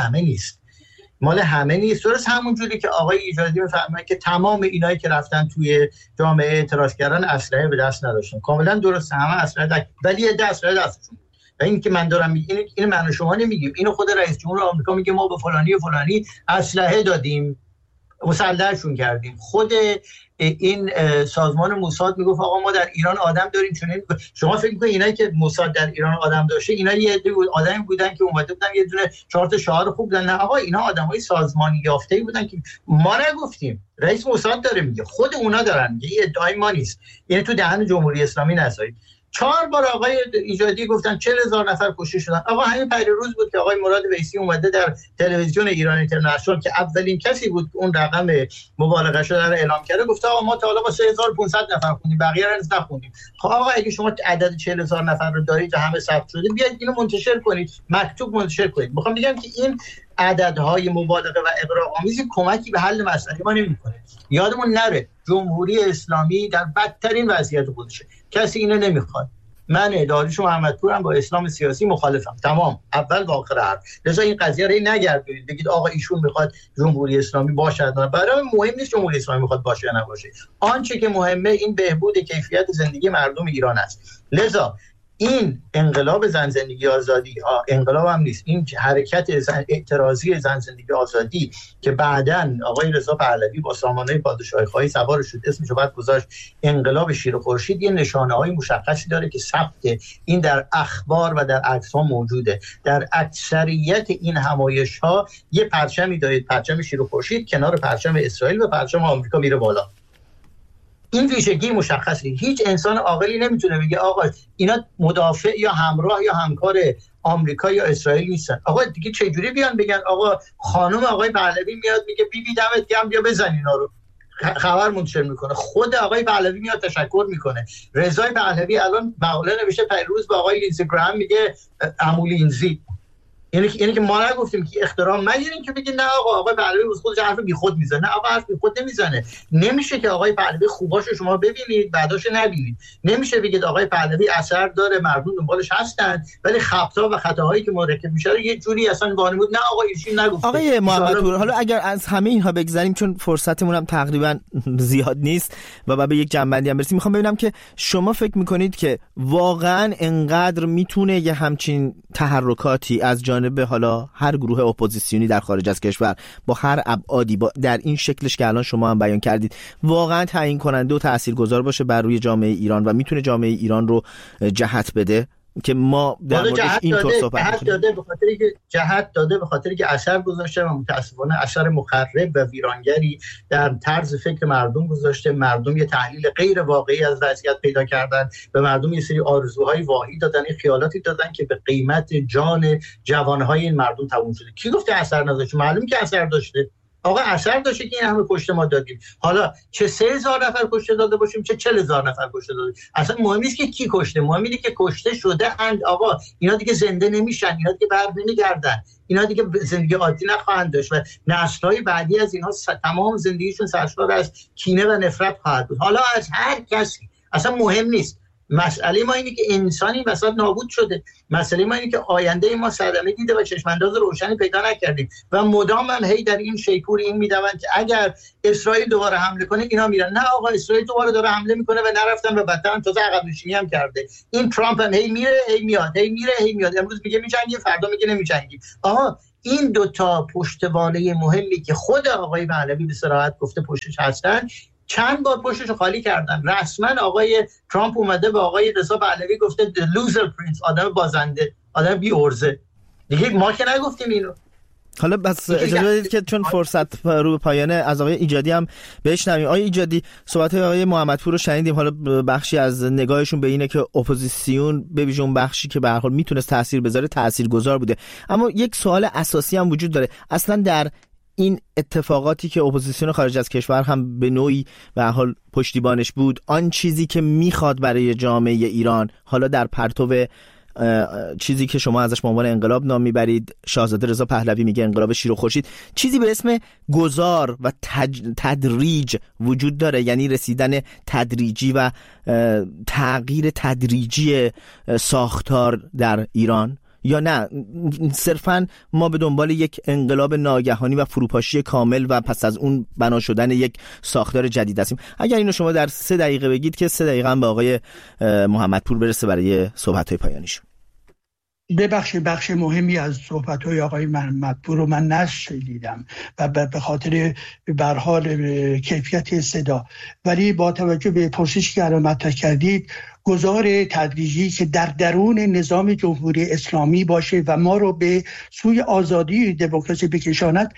همه نیست. درست همون جوری که آقای ایجادی میفهمن که تمام اینایی که رفتن توی جامعه اعتراض کردن اسلحه به دست نداشتن، کاملا درست، همه اسلحه ولی یه اسلحه دستشون. و این که من دارم میگم این من و شما نمیگیم، اینو خود رئیس جمهور آمریکا میگه ما به فلانی و فلانی اسلحه دادیم، مسلحشون کردیم. خود این سازمان موساد میگفت آقا ما در ایران آدم داریم. چون شما فکر میکنید اینایی که موساد در ایران آدم داشته اینا یه آدمی بودن که اومده بودن یه دونه 4 تا شعار خوب دادن؟ نه آقا، اینا آدمای سازمانی یافته‌ای بودن که ما نگفتیم، رئیس موساد داره میگه، خود اونا دارن میگه، این ادعای ما نیست. یعنی تو دهن جمهوری اسلامی نذارید. 4 بار آقای ایجادی گفتن 40,000 نفر کشته شدن. آقا همین پیروز بود که آقای مراد ویسی اومده در تلویزیون ایران اینترنشنال که اولین کسی بود که اون رقم مبالغه شده رو اعلام کرده، گفت آقا ما تا حالا با 3500 نفر خوندیم، بقیه رو نخوندیم. خب آقا اگه شما عدد 40,000 نفر رو دارید و همه ثبت شده، بیاید اینو منتشر کنید، مکتوب منتشر کنید. میخوام بگم که این عددهای مبالغه و اغراق‌آمیز کمکی به حل مسئله ما نمی‌کنه. یادمون نره جمهوری اسلامی در بدترین وضعیت خودشه، کسی اینو نمیخواد. من داریوش محمدپورم با اسلام سیاسی مخالفم، تمام، اول و آخر حرف. لذا این قضیه رو نگردونید بگید آقا ایشون میخواد جمهوری اسلامی باشه. برای مهم نیست جمهوری اسلامی میخواد باشه یا نباشه، آنچه که مهمه این بهبود کیفیت زندگی مردم ایران است. لذا این انقلاب زن زندگی آزادی انقلاب هم نیست، این حرکت اعتراضی زن زندگی آزادی که بعداً آقای رضا پهلوی با سامانه پادشاهی خواهی سوار شد، اسمشو بعد گذاشت انقلاب شیر و خورشید، یه نشانه‌های مشخصی داره که ثبت این در اخبار و در عکس‌ها موجوده. در اکثریت این همایش‌ها یه پرچمی دارید، پرچم شیر و خورشید کنار پرچم اسرائیل و پرچم آمریکا میره بالا. این ویژگی مشخصه. هیچ انسان عاقلی نمیتونه بگه آقا اینا مدافع یا همراه یا همکار آمریکا یا اسرائیل نیستن. آقا دیگه چه جوری بیان بگن آقا خانم آقای پهلوی میاد میگه بی دمت گرم بیا بزن اینا رو، خبر منتشر میکنه. خود آقای پهلوی میاد تشکر میکنه. رضا پهلوی الان مقاله نوشته پیروز به آقای لینزی گرام میگه عمو لینزی. یعنی که ما نگفتیم که احترام نگیرین که بگین نه آقای پهلوی واسه خودش حرف بیخود میزنه. نه آقا حرف بیخود نمیزنه. نمیشه که آقای پهلوی خوباشو شما ببینید بعداش نبینید. نمیشه بگید آقای پهلوی اثر داره مردم دنبالش هستن ولی خطا و خطاهایی که مرتکب میشه یه جوری اصلا وانمود نه آقا ایشون نگفته. آقای محمدپور حالا اگر از همه اینها بگذریم چون فرصتمون هم تقریبا زیاد نیست و بعد به یک جنبندی هم برسیم، میخوام ببینم که شما فکر میکنید که واقعا انقدر میتونه یه همچین تحرکاتی از جانب جانب حالا هر گروه اپوزیسیونی در خارج از کشور با هر ابعادی در این شکلش که الان شما هم بیان کردید واقعا تعیین کننده و تاثیرگذار باشه بر روی جامعه ایران و میتونه جامعه ایران رو جهت بده که ما در موردش اینطور صحبت کنیم؟ جهت داده به خاطری که اثر گذاشته و متاسفانه اثر مخرب و ویرانگری در طرز فکر مردم گذاشته. مردم یه تحلیل غیر واقعی از وضعیت پیدا کردن، به مردم یه سری آرزوهای واهی دادن، خیالاتی دادن که به قیمت جان جوانهای این مردم تموم شده. کی گفته اثر نداشته؟ معلوم که اثر داشته. آقا اثر داشته که این همه کشته ما دادیم. حالا چه 3000 نفر کشته داده باشیم چه 40000 نفر کشته داده، اصلا مهم نیست که کی کشته، مهم اینه که کشته شده اند. آقا اینا دیگه زنده نمیشن، اینا دیگه برنمیگردن، اینا دیگه زندگی عادی نخواهند داشت و نسل‌های بعدی از اینها تمام زندگیشون سرشار از کینه و نفرت خواهد بود. حالا از هر کسی اصلا مهم نیست. مسئله ما اینه که انسانی وسط نابود شده. مسئله ما اینه که آینده ما صدمه دیده و چشم‌انداز روشنی پیدا نکردیم و مدام هم هی در این شیپور این میدوند که اگر اسرائیل دوباره حمله کنه اینا میرن. نه آقا، اسرائیل دوباره داره حمله میکنه و نرفتن و بدتر تازه عقب نشینی هم کرده. این ترامپ هم هی میره هی میاد، هی میره هی میاد. امروز میگه میجنگیم، فردا میگه نمیجنگیم. آها، این دوتا پشتوانه مهمی که خود آقای پهلوی به صراحت گفته پشتش هستن چند بار پشتش رو خالی کردن. رسما آقای ترامپ اومده به آقای رضا پهلوی گفته the loser prince، آدم بازنده، آدم بی ارزه. دیگه ما که نگفتیم اینو. حالا بس اجازه بدید که چون فرصت رو به پایانه از آقای ایجادی هم بشنویم. آقای ایجادی، صحبت آقای محمدپور رو شنیدیم. حالا بخشی از نگاهشون به اینه که اپوزیسیون به ویژه اون بخشی که به هر حال میتونه تاثیر بذاره تاثیرگذار بوده، اما یک سوال اساسی هم وجود داره. اصلا در این اتفاقاتی که اپوزیسیون خارج از کشور هم به نوعی به هر حال پشتیبانش بود، آن چیزی که میخواد برای جامعه ایران، حالا در پرتو چیزی که شما ازش به عنوان انقلاب نام میبرید، شاهزاده رضا پهلوی میگه انقلاب شیر و خورشید، چیزی به اسم گذار و تدریج وجود داره، یعنی رسیدن تدریجی و تغییر تدریجی ساختار در ایران، یا نه صرفاً ما به دنبال یک انقلاب ناگهانی و فروپاشی کامل و پس از اون بنا شدن یک ساختار جدید هستیم؟ اگر اینو شما در 3 دقیقه بگید که 3 دقیقه هم به آقای محمدپور برسه برای صحبت‌های پایانیشون. ببخشید بخش مهمی از صحبت‌های آقای محمدپور رو من نشنیدم و به خاطر به هر حال کیفیت صدا، ولی با توجه به پرسشی که الان مطرح کردید، گذار تدریجی که در درون نظام جمهوری اسلامی باشه و ما رو به سوی آزادی دموکراسی بکشاند،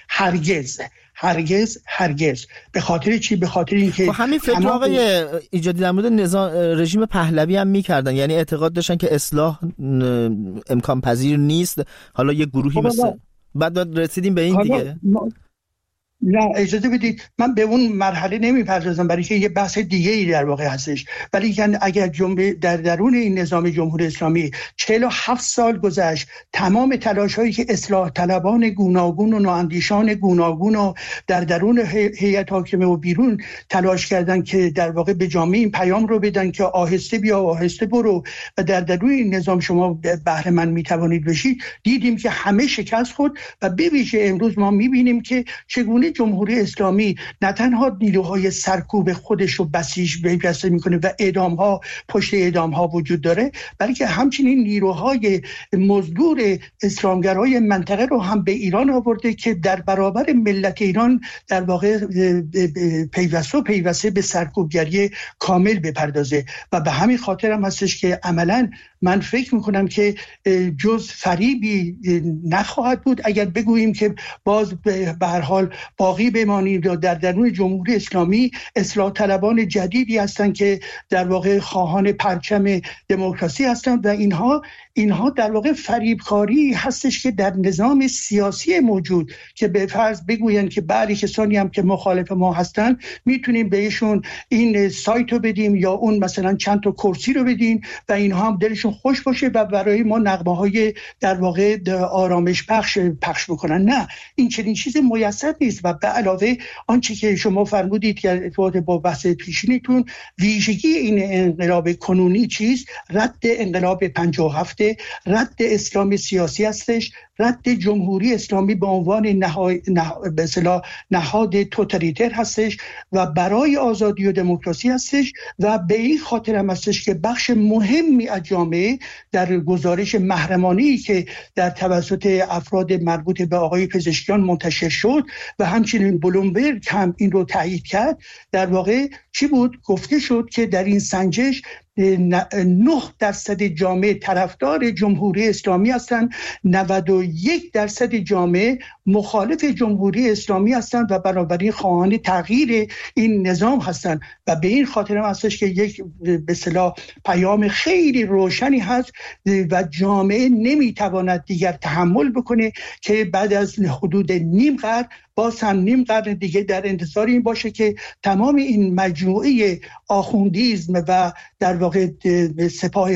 هرگز. به خاطر چی؟ به خاطر اینکه همین فکر آقای ایجادی در مورد رژیم پهلوی هم می‌کردن، یعنی اعتقاد داشتن که اصلاح امکان پذیر نیست. حالا یک گروهی مثل بعد رسیدیم به این دیگه. نه اجازه بدید، من به اون مرحله نمیپردازم برای که یه بحث دیگه ای در واقع هستش، ولی یعنی اگر در درون این نظام جمهوری اسلامی 47 سال گذشت، تمام تلاش هایی که اصلاح طلبان گوناگون و نواندیشان گوناگون و در درون هیئت حاکمه و بیرون تلاش کردن که در واقع به جامعه این پیام رو بدن که آهسته بیا آهسته برو و در درون این نظام شما بهره مند میتوانید بشید، دیدیم که همه شکست خورد و به ویژه امروز ما میبینیم که چگونه جمهوری اسلامی نه تنها نیروهای سرکوب خودش رو بسیج پیوسته میکنه و اعدام‌ها پشت اعدام‌ها وجود داره، بلکه همچنین نیروهای مزدور اسلامگرای منطقه رو هم به ایران آورده که در برابر ملت ایران در واقع پیوسته به سرکوبگری کامل بپردازه. و به همین خاطر هم هستش که عملاً من فکر میکنم که جز فریبی نخواهد بود اگر بگوییم که باز به هر حال باقی بمانیم در درون جمهوری اسلامی اصلاح طلبان جدیدی هستند که در واقع خواهان پرچم دموکراسی هستند و اینها در واقع فریبکاری هستش که در نظام سیاسی موجود که به فرض بگوین که بعضی کسانی هم که مخالف ما هستن میتونیم بهشون این سایت رو بدیم یا اون مثلا چند تا کرسی رو بدیم و اینها هم دلشون خوش باشه و برای ما نغمه‌های در واقع آرامش پخش بکنن. نه، این چنین چیز میسر نیست. و به علاوه آنچه که شما فرمودید که ارتباط با بحث پیشینیتون، ویژگی این انقلاب کنونی چیست؟ رد انقلاب 57، رد اسلام سیاسی هستش رد جمهوری اسلامی به عنوان نهاد توتالیتر هستش و برای آزادی و دموکراسی هستش و به این خاطر هم هستش که بخش مهمی از جامعه در گزارش محرمانه‌ای که در توسط افراد مربوط به آقای پزشکیان منتشر شد و همچنین بلومبرگ هم این رو تایید کرد، در واقع چی بود؟ گفته شد که در این سنجش 9% جامعه طرفدار جمهوری اسلامی هستند، 91% جامعه مخالف جمهوری اسلامی هستند و بنابراین خواهان تغییر این نظام هستند و به این خاطر هم هستش که یک به اصطلاح پیام خیلی روشنی هست و جامعه نمیتواند دیگر تحمل بکنه که بعد از حدود نیم قرن باز هم نیم قرن دیگه در انتظار این باشه که تمام این مجموعه آخوندیزم و در واقع سپاه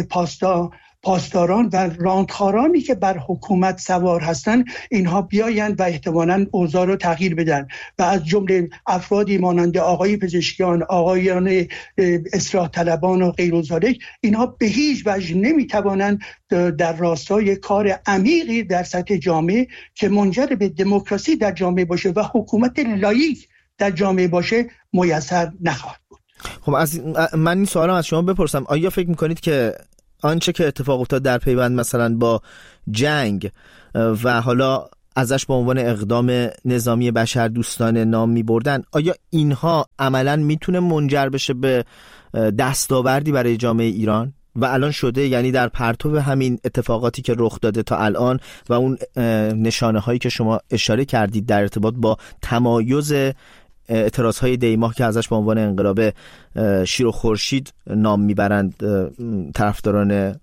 پاسداران و راندخارانی که بر حکومت سوار هستند اینها بیایند و احتمالاً اوضاع رو تغییر بدن و از جمله افرادی مانند آقای پزشکیان، آقایان اصلاح طلبان و غیر ذالک، اینها به هیچ وجه نمیتوانند در راستای کار عمیقی در سطح جامعه که منجر به دموکراسی در جامعه باشه و حکومت لاییک در جامعه باشه میسر نخواهد بود. خب من این سوالم از شما بپرسم، آیا فکر میکنید که آنچه که اتفاق افتاد در پیوند مثلا با جنگ و حالا ازش به عنوان اقدام نظامی بشردوستانه نام می‌بردن، آیا اینها عملاً میتونه منجر بشه به دستاوردی برای جامعه ایران و الان شده؟ یعنی در پرتو همین اتفاقاتی که رخ داده تا الان و اون نشانه هایی که شما اشاره کردید در ارتباط با تمایز اعتراضهای دیماه که ازش به عنوان انقلاب شیر و خورشید نام میبرند طرفداران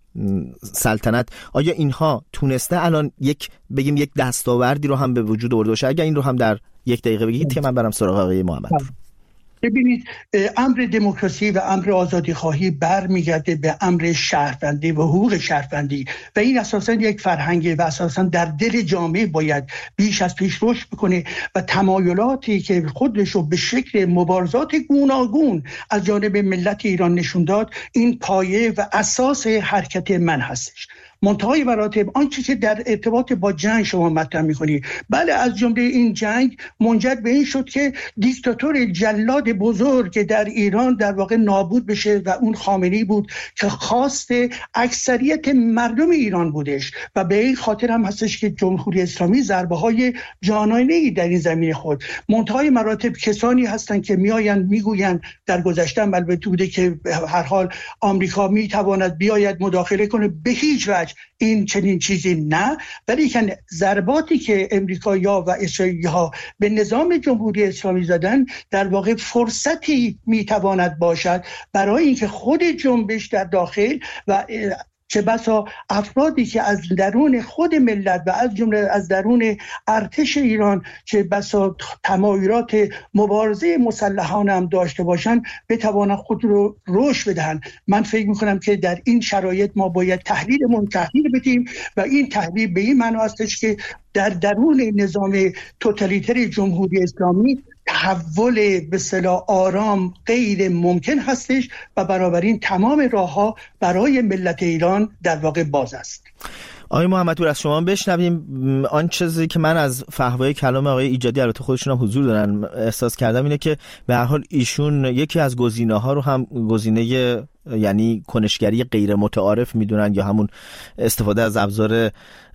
سلطنت، آیا اینها تونسته الان یک دستاوردی رو هم به وجود آورده باشه؟ اگر این رو هم در یک دقیقه بگید که من برم سراغ آقای محمد. ببینید، امر دموکراسی و امر آزادی خواهی برمیگرده به امر شهروندی و حقوق شهروندی و این اساساً یک فرهنگه و اساساً در دل جامعه باید بیش از پیش رشد بکنه و تمایلاتی که خودش رو به شکل مبارزات گوناگون از جانب ملت ایران نشون داد، این پایه و اساس حرکت من هستش. منتهای مراتب آنچه که در ارتباط با جنگ شما مطرح می‌کنی، بله، از جمله این جنگ منجر به این شد که دیکتاتور جلاد بزرگ در ایران در واقع نابود بشه و اون خامنه‌ای بود که خواست اکثریت مردم ایران بودش و به این خاطر هم هستش که جمهوری اسلامی ضربه‌های جانانه‌ای در این زمین خود. منتهای مراتب کسانی هستند که میآیند میگویند در گذشته البته بوده که هر حال آمریکا میتواند بیاید مداخله کنه، به هیچ وجه این چنین چیزی نه، ولی که ضرباتی که امریکایی‌ها و اسرائیلی‌ها به نظام جمهوری اسلامی زدن در واقع فرصتی میتواند باشد برای اینکه خود جنبش در داخل و چه بسا افرادی که از درون خود ملت و از جمله از درون ارتش ایران چه بسا تمایلات مبارزه مسلحانه هم داشته باشند بتوانند خود رو رشد بدهند. من فکر میکنم که در این شرایط ما باید تحلیل بدیم و این تحلیل به این معنی هستش که در درون نظام توتالیتر جمهوری اسلامی تحول به اصطلاح آرام غیر ممکن هستش و بنابراین تمام راه‌ها برای ملت ایران در واقع باز است. آقای محمدپور، از شما بشنویم. آن چیزی که من از فحوای کلام آقای ایجادی، البته خودشون هم حضور دارن، احساس کردم اینه که به هر حال ایشون یکی از گزینه‌ها رو هم گزینه یعنی کنشگری غیر متعارف میدونن یا همون استفاده از ابزار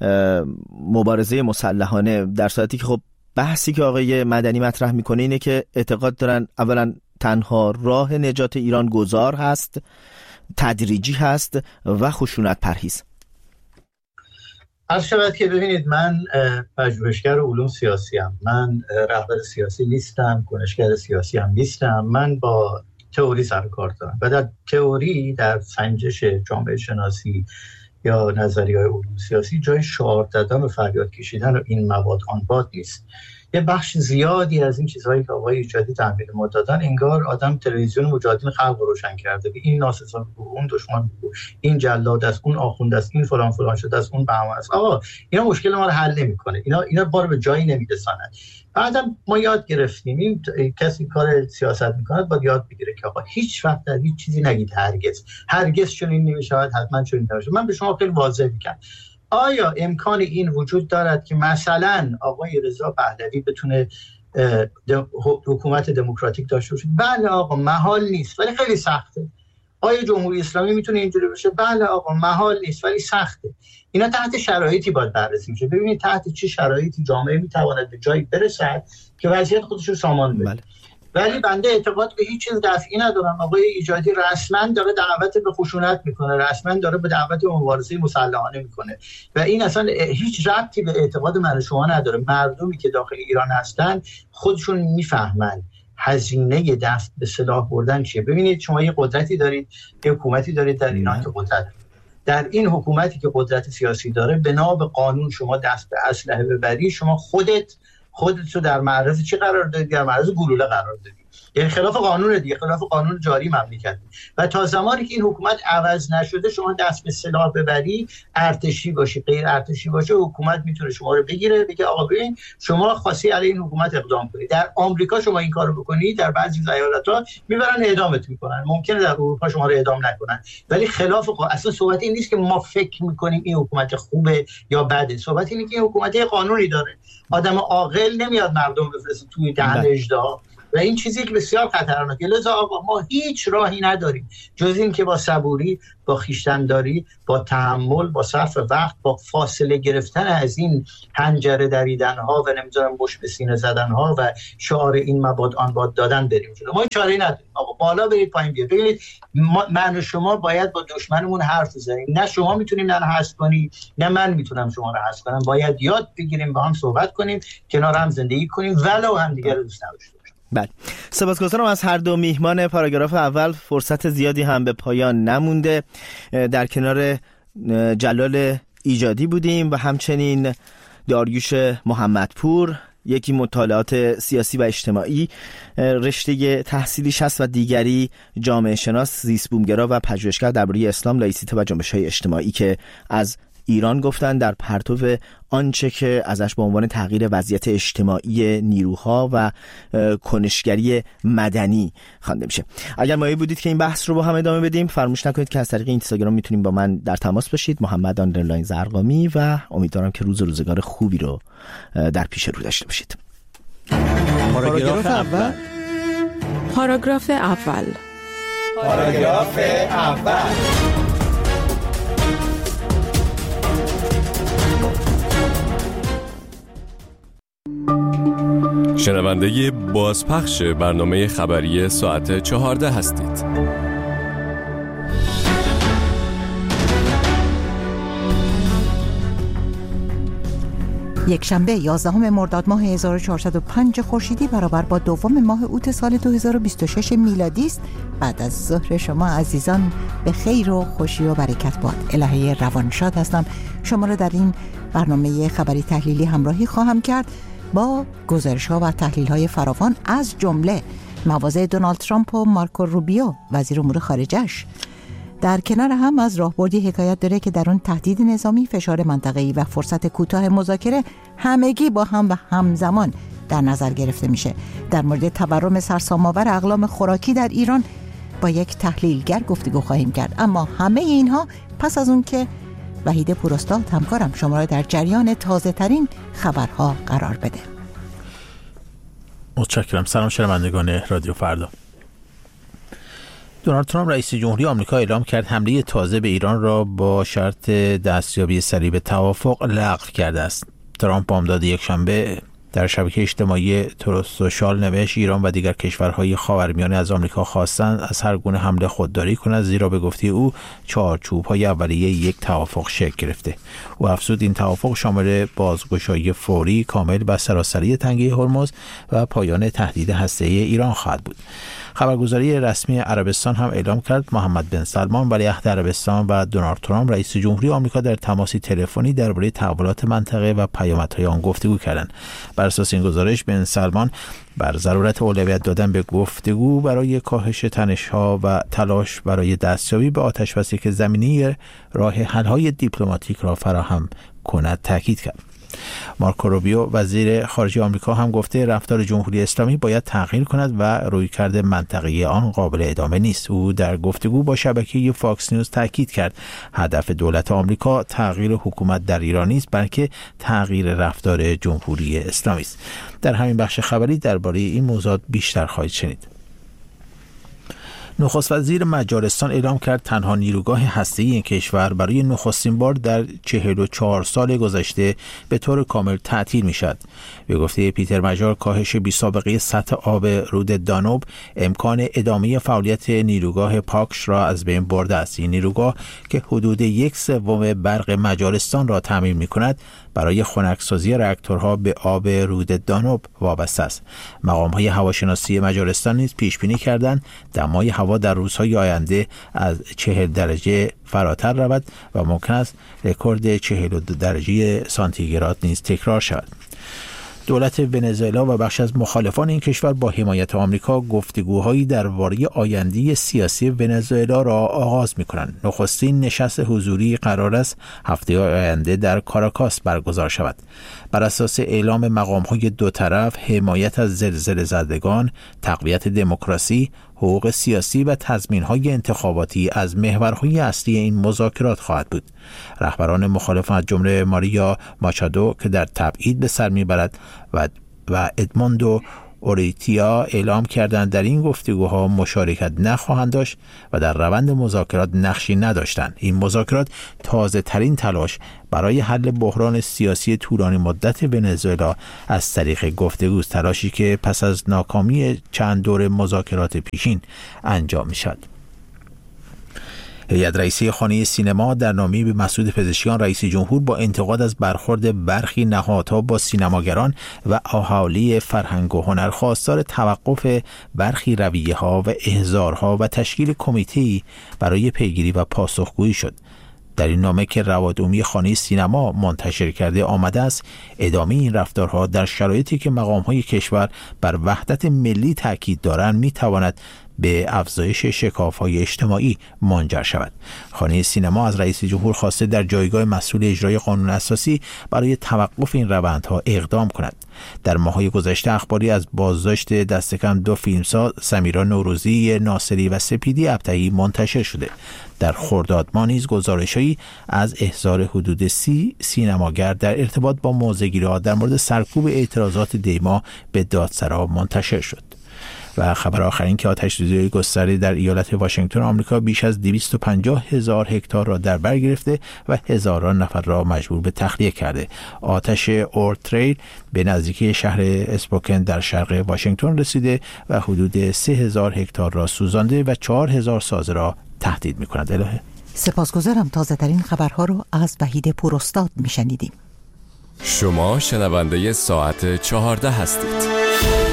مبارزه مسلحانه، در صورتی که خب بحثی که آقای مدنی مطرح میکنه اینه که اعتقاد دارن اولا تنها راه نجات ایران گذار هست، تدریجی هست و خشونت پرهیز. عرض شود که ببینید، من پژوهشگر علوم سیاسی ام، من رهبر سیاسی نیستم، کنشگر سیاسی هم نیستم، من با تئوری سر کار دارم و در تئوری، در سنجش جامعه شناسی یا نظریه‌های علوم سیاسی جای شعار دادن و فریاد کشیدن و این مواد آن باد نیست. یه بخش زیادی از این چیزهایی که آقای ایجادی تحویل ما دادن، انگار آدم تلویزیون مجاهدین خلق رو روشن کرده که این ناسزا بود، اون دشمن بود، این جلاد است، اون آخوند است، این فلان شده است، اون بهمان است. آقا اینا مشکل ما رو حل نمی‌کنه، اینا بار به جایی نمی‌رساند. بعدم ما یاد گرفتیم، این کسی کار سیاست میکنه باید یاد بگیره که آقا هیچ وقت در هیچ چیزی نگید هرگز چنین نمی‌شود، حتما چنین نمی‌شود. من به شما خیلی واضح میگم، آیا امکان این وجود دارد که مثلا آقای رضا پهلوی بتونه حکومت دموکراتیک داشته باشه؟ بله آقا، محال نیست ولی خیلی سخته. آیا جمهوری اسلامی میتونه اینجوری بشه؟ بله آقا، محال نیست ولی سخته. اینا تحت شرایطی باید بررسی میشه. ببینید تحت چه شرایطی جامعه میتواند به جایی برسد که وضعیت خودش رو سامان بده. ولی بنده اعتقاد به هیچ چیز دفعی ندارم. آقای ایجادی رسما داره دعوت به خشونت میکنه، رسما داره به دعوت به مبارزه مسلحانه میکنه و این اصلا هیچ ربطی به اعتقاد من و شما نداره. مردمی که داخل ایران هستن خودشون میفهمن هزینه دست به سلاح بردن چیه. ببینید شما یه قدرتی دارید، یه حکومتی دارید در ایران که قدرت، در این حکومتی که قدرت سیاسی داره، بنا به قانون شما دست به اسلحه ببری، شما خودت رو در معرض چی قرار دادی؟ در معرض گلوله قرار دادی. یعنی خلاف قانون دیگه، خلاف قانون جاری مملکت. و تا زمانی که این حکومت عوض نشده شما دست به سلاح ببری، ارتشی باشی غیر ارتشی باشه، حکومت میتونه شما رو بگیره بگه آقا ببین شما خواستی علیه این حکومت اقدام کنی. در آمریکا شما این کارو بکنی، در بعضی ایالت‌ها میبرن اعدامت میکنن. ممکنه در اروپا شما رو اعدام نکنن، ولی خلاف اصلا صحبت این نیست که ما فکر میکنیم این حکومت خوبه یا بده. صحبت اینه که این حکومت قانونی داره. آدم عاقل نمیاد مردم بفرسته توی دهن اژدها و این چیزی که بسیار خطرناکه. لذا آقا ما هیچ راهی نداریم جز این که با صبوری، با خویشتن‌داری، با تحمل، با صرف وقت، با فاصله گرفتن از این حنجره دریدن‌ها و نمیذارم مش به سینه زدن‌ها و شعار این مباد آن باد دادن بریم جلو. ما چاره‌ای نداریم. آقا بالا برید پایین بیاید. ببینید من و شما باید با دشمنمون حرف بزنیم. نه شما میتونید من حذف کنی، نه من میتونم شما رو حذف کنم. باید یاد بگیریم با هم صحبت کنیم، کنار هم زندگی کنیم، ولو هم دیگه رو دوست نداشته باشیم. بله، سپاسگزارم از هر دو میهمان پاراگراف اول. فرصت زیادی هم به پایان نمونده. در کنار جلال ایجادی بودیم و همچنین داریوش محمدپور، یکی مطالعات سیاسی و اجتماعی رشته تحصیلیش هست و دیگری جامعه شناس، زیست بومگرا و پژوهشگر درباره اسلام، لایسیته و جنبش‌های اجتماعی که از ایران گفتن در پرتو آنچه که ازش به عنوان تغییر وضعیت اجتماعی نیروها و کنشگری مدنی خوانده میشه. اگر مایل بودید که این بحث رو با هم ادامه بدیم، فراموش نکنید که از طریق اینستاگرام میتونید با من در تماس باشید، محمد _زرقامی، و امیدوارم که روزگار خوبی رو در پیش رو داشته باشید. پاراگراف اول. پاراگراف اول. پاراگراف اول. شنونده بازپخش برنامه خبری ساعت 14 هستید. یک شنبه 11 مرداد ماه 1405 خورشیدی برابر با دوم ماه اوت سال 2026 میلادی است. بعد از ظهر شما عزیزان به خیر و خوشی و برکت باد. الهه روانشاد هستم. شما را در این برنامه خبری تحلیلی همراهی خواهم کرد با گزارش‌ها و تحلیل‌های فراوان از جمله مواضع دونالد ترامپ و مارکو روبیو وزیر امور خارجه‌اش. در کنار هم از راهبردی حکایت داره که در اون تهدید نظامی، فشار منطقه‌ای و فرصت کوتاه مذاکره همگی با هم و همزمان در نظر گرفته میشه. در مورد تورم سرسام‌آور اقلام خوراکی در ایران با یک تحلیلگر گفتگو خواهیم کرد. اما همه اینها پس از اون که وحید پوراستاد همکارم شما را در جریان تازه ترین خبرها قرار بده. متشکرم. سلام شنوندگان رادیو فردا. دونالد ترامپ رئیس جمهوری آمریکا اعلام کرد حمله تازه به ایران را با شرط دستیابی سریع به توافق لغو کرده است. ترامپ بامداد یکشنبه در شبکه اجتماعی تروث سوشال نوشت ایران و دیگر کشورهای خاورمیانه از آمریکا خواستند از هر گونه حمله خودداری کند، زیرا به گفته او چارچوب‌های اولیه یک توافق شکل گرفته. او افزود این توافق شامل بازگشایی فوری، کامل و سراسری تنگه هرمز و پایان تهدید هسته‌ای ایران خواهد بود. خبرگزاری رسمی عربستان هم اعلام کرد محمد بن سلمان ولیعهد عربستان و دونالد ترامپ رئیس جمهوری آمریکا در تماسی تلفنی درباره تحولات منطقه و پیامدهای آن گفتگو کردند. بر اساس این گزارش بن سلمان بر ضرورت اولویت دادن به گفتگو برای کاهش تنش‌ها و تلاش برای دستیابی به آتش‌بسی که زمینه راه حل‌های دیپلماتیک را فراهم کند تاکید کرد. مارکو روبیو وزیر خارجه آمریکا هم گفته رفتار جمهوری اسلامی باید تغییر کند و رویکرد منطقه‌ای آن قابل ادامه نیست. او در گفتگو با شبکه فاکس نیوز تاکید کرد هدف دولت آمریکا تغییر حکومت در ایران نیست، بلکه تغییر رفتار جمهوری اسلامی است. در همین بخش خبری درباره این موضوع بیشتر خواهید شنید. نخست وزیر مجارستان اعلام کرد تنها نیروگاه هسته‌ای این کشور برای نخستین بار در 44 سال گذشته به طور کامل تعطیل می‌شود. به گفته پیتر مجار، کاهش بی‌سابقه سطح آب رود دانوب امکان ادامه فعالیت نیروگاه پاکش را از بین برده است. این نیروگاه که حدود 1/3 برق مجارستان را تامین می‌کند، برای خنکسازی راکتورها به آب رود دانوب وابسته است. مقام‌های هواشناسی مجارستان نیز پیش‌بینی کردند دمای هوا در روزهای آینده از 40 درجه فراتر رود و ممکن است رکورد 42 درجه سانتیگراد نیز تکرار شود. دولت ونزوئلا و بخش از مخالفان این کشور با حمایت آمریکا گفتگوهایی درباره آینده سیاسی ونزوئلا را آغاز می‌کنند. نخستین نشست حضوری قرار است هفته آینده در کاراکاس برگزار شود. بر اساس اعلام مقام‌های دو طرف، حمایت از زلزله زدگان، تقویت دموکراسی، حقوق سیاسی و تضمین‌های انتخاباتی از محورهای اصلی این مذاکرات خواهد بود. رهبران مخالف از جمله ماریا ماچادو که در تبعید به سر میبرد و ادموندو اوریتیا اعلام کردند در این گفتگوها مشارکت نخواهند داشت و در روند مذاکرات نقشی نداشتند. این مذاکرات تازه ترین تلاش برای حل بحران سیاسی طولانی مدت ونزوئلا از طریق گفتگوست، تلاشی که پس از ناکامی چند دور مذاکرات پیشین انجام می شود. هیئت رئیسه خانه سینما در نامه‌ای به مسعود پزشکیان رئیس جمهور با انتقاد از برخورد برخی نهادها با سینماگران و اهالی فرهنگ و هنر خواستار توقف برخی رویه‌ها و احضارها و تشکیل کمیته‌ای برای پیگیری و پاسخگویی شد. در این نامه که رواد عمومی خانه سینما منتشر کرده آمده است، ادامه این رفتارها در شرایطی که مقام‌های کشور بر وحدت ملی تاکید دارند می‌تواند به افزایش شکاف‌های اجتماعی منجر شود. خانه سینما از رئیس جمهور خواسته در جایگاه مسئول اجرای قانون اساسی برای توقف این روندها اقدام کند. در ماه‌های گذشته اخباری از بازداشت دست کم 2 فیلمساز، سمیرا نوروزی ناصری و سپیدی ابطحی منتشر شده. در خرداد ماه نیز گزارش‌هایی از احضار حدود 30 سینماگر در ارتباط با موضع‌گیری‌ها در مورد سرکوب اعتراضات دیما به دادسرا منتشر شد. و خبر آخرین که آتش‌سوزی گسترده در ایالت واشنگتن آمریکا بیش از 250,000 هکتار را در بر گرفته و هزاران نفر را مجبور به تخلیه کرده. آتش اورتریل به نزدیکی شهر اسپوکن در شرق واشنگتن رسیده و حدود 3,000 هکتار را سوزانده و 4,000 سازه را تهدید می‌کند. الهه سپاسگزارم. تازه ترین خبرها رو از وحید پوراستاد میشنیدیم. شما شنونده ساعت 14 هستید.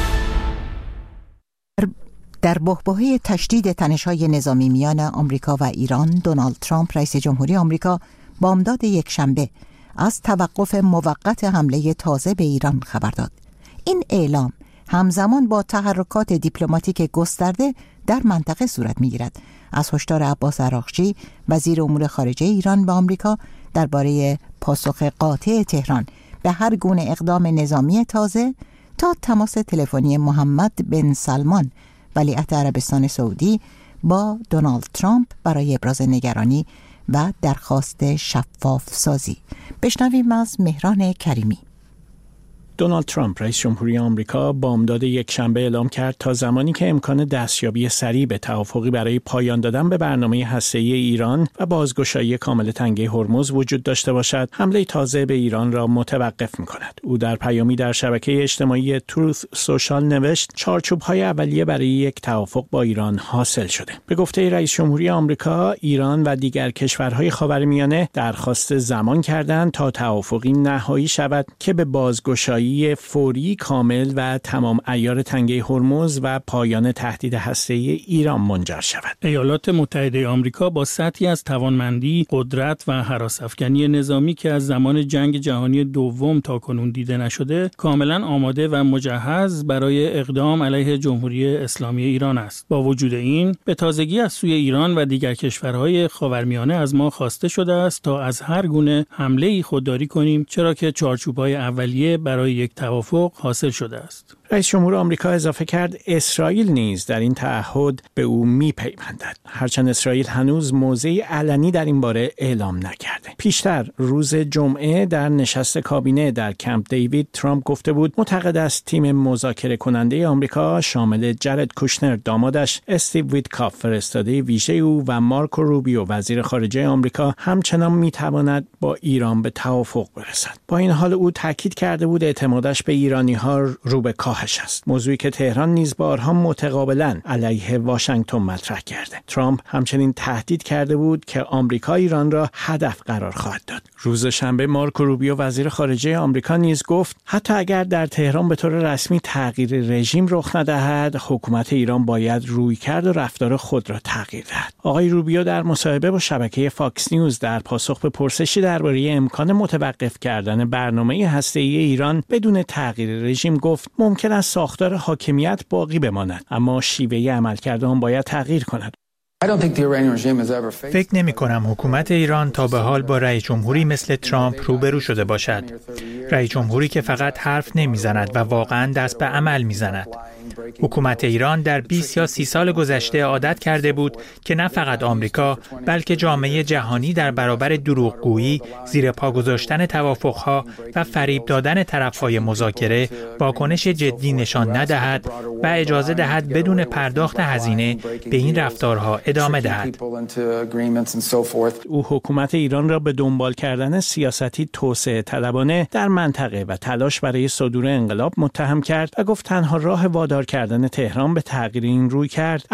در بحبوحه تشدید تنش‌های نظامی میان آمریکا و ایران، دونالد ترامپ رئیس جمهوری آمریکا بامداد یکشنبه از توقف موقت حمله تازه به ایران خبر داد. این اعلام همزمان با تحرکات دیپلماتیک گسترده در منطقه صورت می‌گیرد. از هشدار عباس عراقچی وزیر امور خارجه ایران به آمریکا درباره پاسخ قاطع تهران به هر گونه اقدام نظامی تازه تا تماس تلفنی محمد بن سلمان ولیعهد عربستان سعودی با دونالد ترامپ برای ابراز نگرانی و درخواست شفاف سازی. بشنویم از مهران کریمی. دونالد ترامپ رئیس جمهوری آمریکا بامداد یکشنبه اعلام کرد تا زمانی که امکان دستیابی سریع به توافقی برای پایان دادن به برنامه هسته‌ای ایران و بازگشایی کامل تنگه هرمز وجود داشته باشد، حمله تازه به ایران را متوقف می‌کند. او در پیامی در شبکه اجتماعی تروث سوشال نوشت: چارچوب‌های اولیه برای یک توافق با ایران حاصل شده. به گفته رئیس جمهوری آمریکا، ایران و دیگر کشورهای خاورمیانه درخواست زمان کردند تا توافقی نهایی شود که به بازگشایی رهایی فوری، کامل و تمام عیار تنگه هرمز و پایان تهدید هسته‌ای ایران منجر شود. ایالات متحده آمریکا با سطحی از توانمندی، قدرت و هراس‌افکنی نظامی که از زمان جنگ جهانی دوم تاکنون دیده نشده، کاملا آماده و مجهز برای اقدام علیه جمهوری اسلامی ایران است. با وجود این، به تازگی از سوی ایران و دیگر کشورهای خاورمیانه از ما خواسته شده است تا از هر گونه حمله‌ای خودداری کنیم، چرا که چارچوب‌های اولیه برای یک توافق حاصل شده است. رئیس جمهور آمریکا اضافه کرد اسرائیل نیز در این تعهد به او می‌پیوندد، هرچند اسرائیل هنوز موضعی علنی در این باره اعلام نکرده. پیشتر روز جمعه در نشست کابینه در کمپ دیوید، ترامپ گفته بود معتقد است تیم مذاکره کننده آمریکا شامل جرد کوشنر دامادش، استیو ویتکاف فرستاده ویژه او و مارکو روبیو وزیر خارجه آمریکا همچنان می‌تواند با ایران به توافق برسد. با این حال او تاکید کرده بود اعتمادش به ایرانی‌ها رو به کاهش است، موضوعی که تهران نیز بارها متقابلاً علیه واشنگتن مطرح کرده. ترامپ همچنین تهدید کرده بود که آمریکا ایران را هدف قرار خواهد داد. روز شنبه مارکو روبیو وزیر خارجه آمریکا نیز گفت حتی اگر در تهران به طور رسمی تغییر رژیم رخ ندهد، حکومت ایران باید رویکرد و رفتار خود را تغییر دهد. آقای روبیو در مصاحبه با شبکه فاکس نیوز در پاسخ به پرسشی درباره امکان متوقف کردن برنامه هسته‌ای ایران بدون تغییر رژیم گفت ممکن است ساختار حاکمیت باقی بماند، اما شیوه عملکرد آن باید تغییر کند. فکر نمی کنم حکومت ایران تا به حال با رئیس جمهوری مثل ترامپ روبرو شده باشد. رئیس جمهوری که فقط حرف نمی زند و واقعا دست به عمل می زند. حکومت ایران در 20 یا 30 سال گذشته عادت کرده بود که نه فقط آمریکا بلکه جامعه جهانی در برابر دروغگویی، زیر پا گذاشتن توافقها و فریب دادن طرفهای مذاکره واکنش جدی نشان ندهد و اجازه دهد بدون پرداخت هزینه به این رفتارها ادامه دهد. او حکومت ایران را به دنبال کردن سیاستی توسعه طلبانه در منطقه و تلاش برای صدور انقلاب متهم کرد و گفت تنها راه وادار کردن تهران به تغییر این رویکرد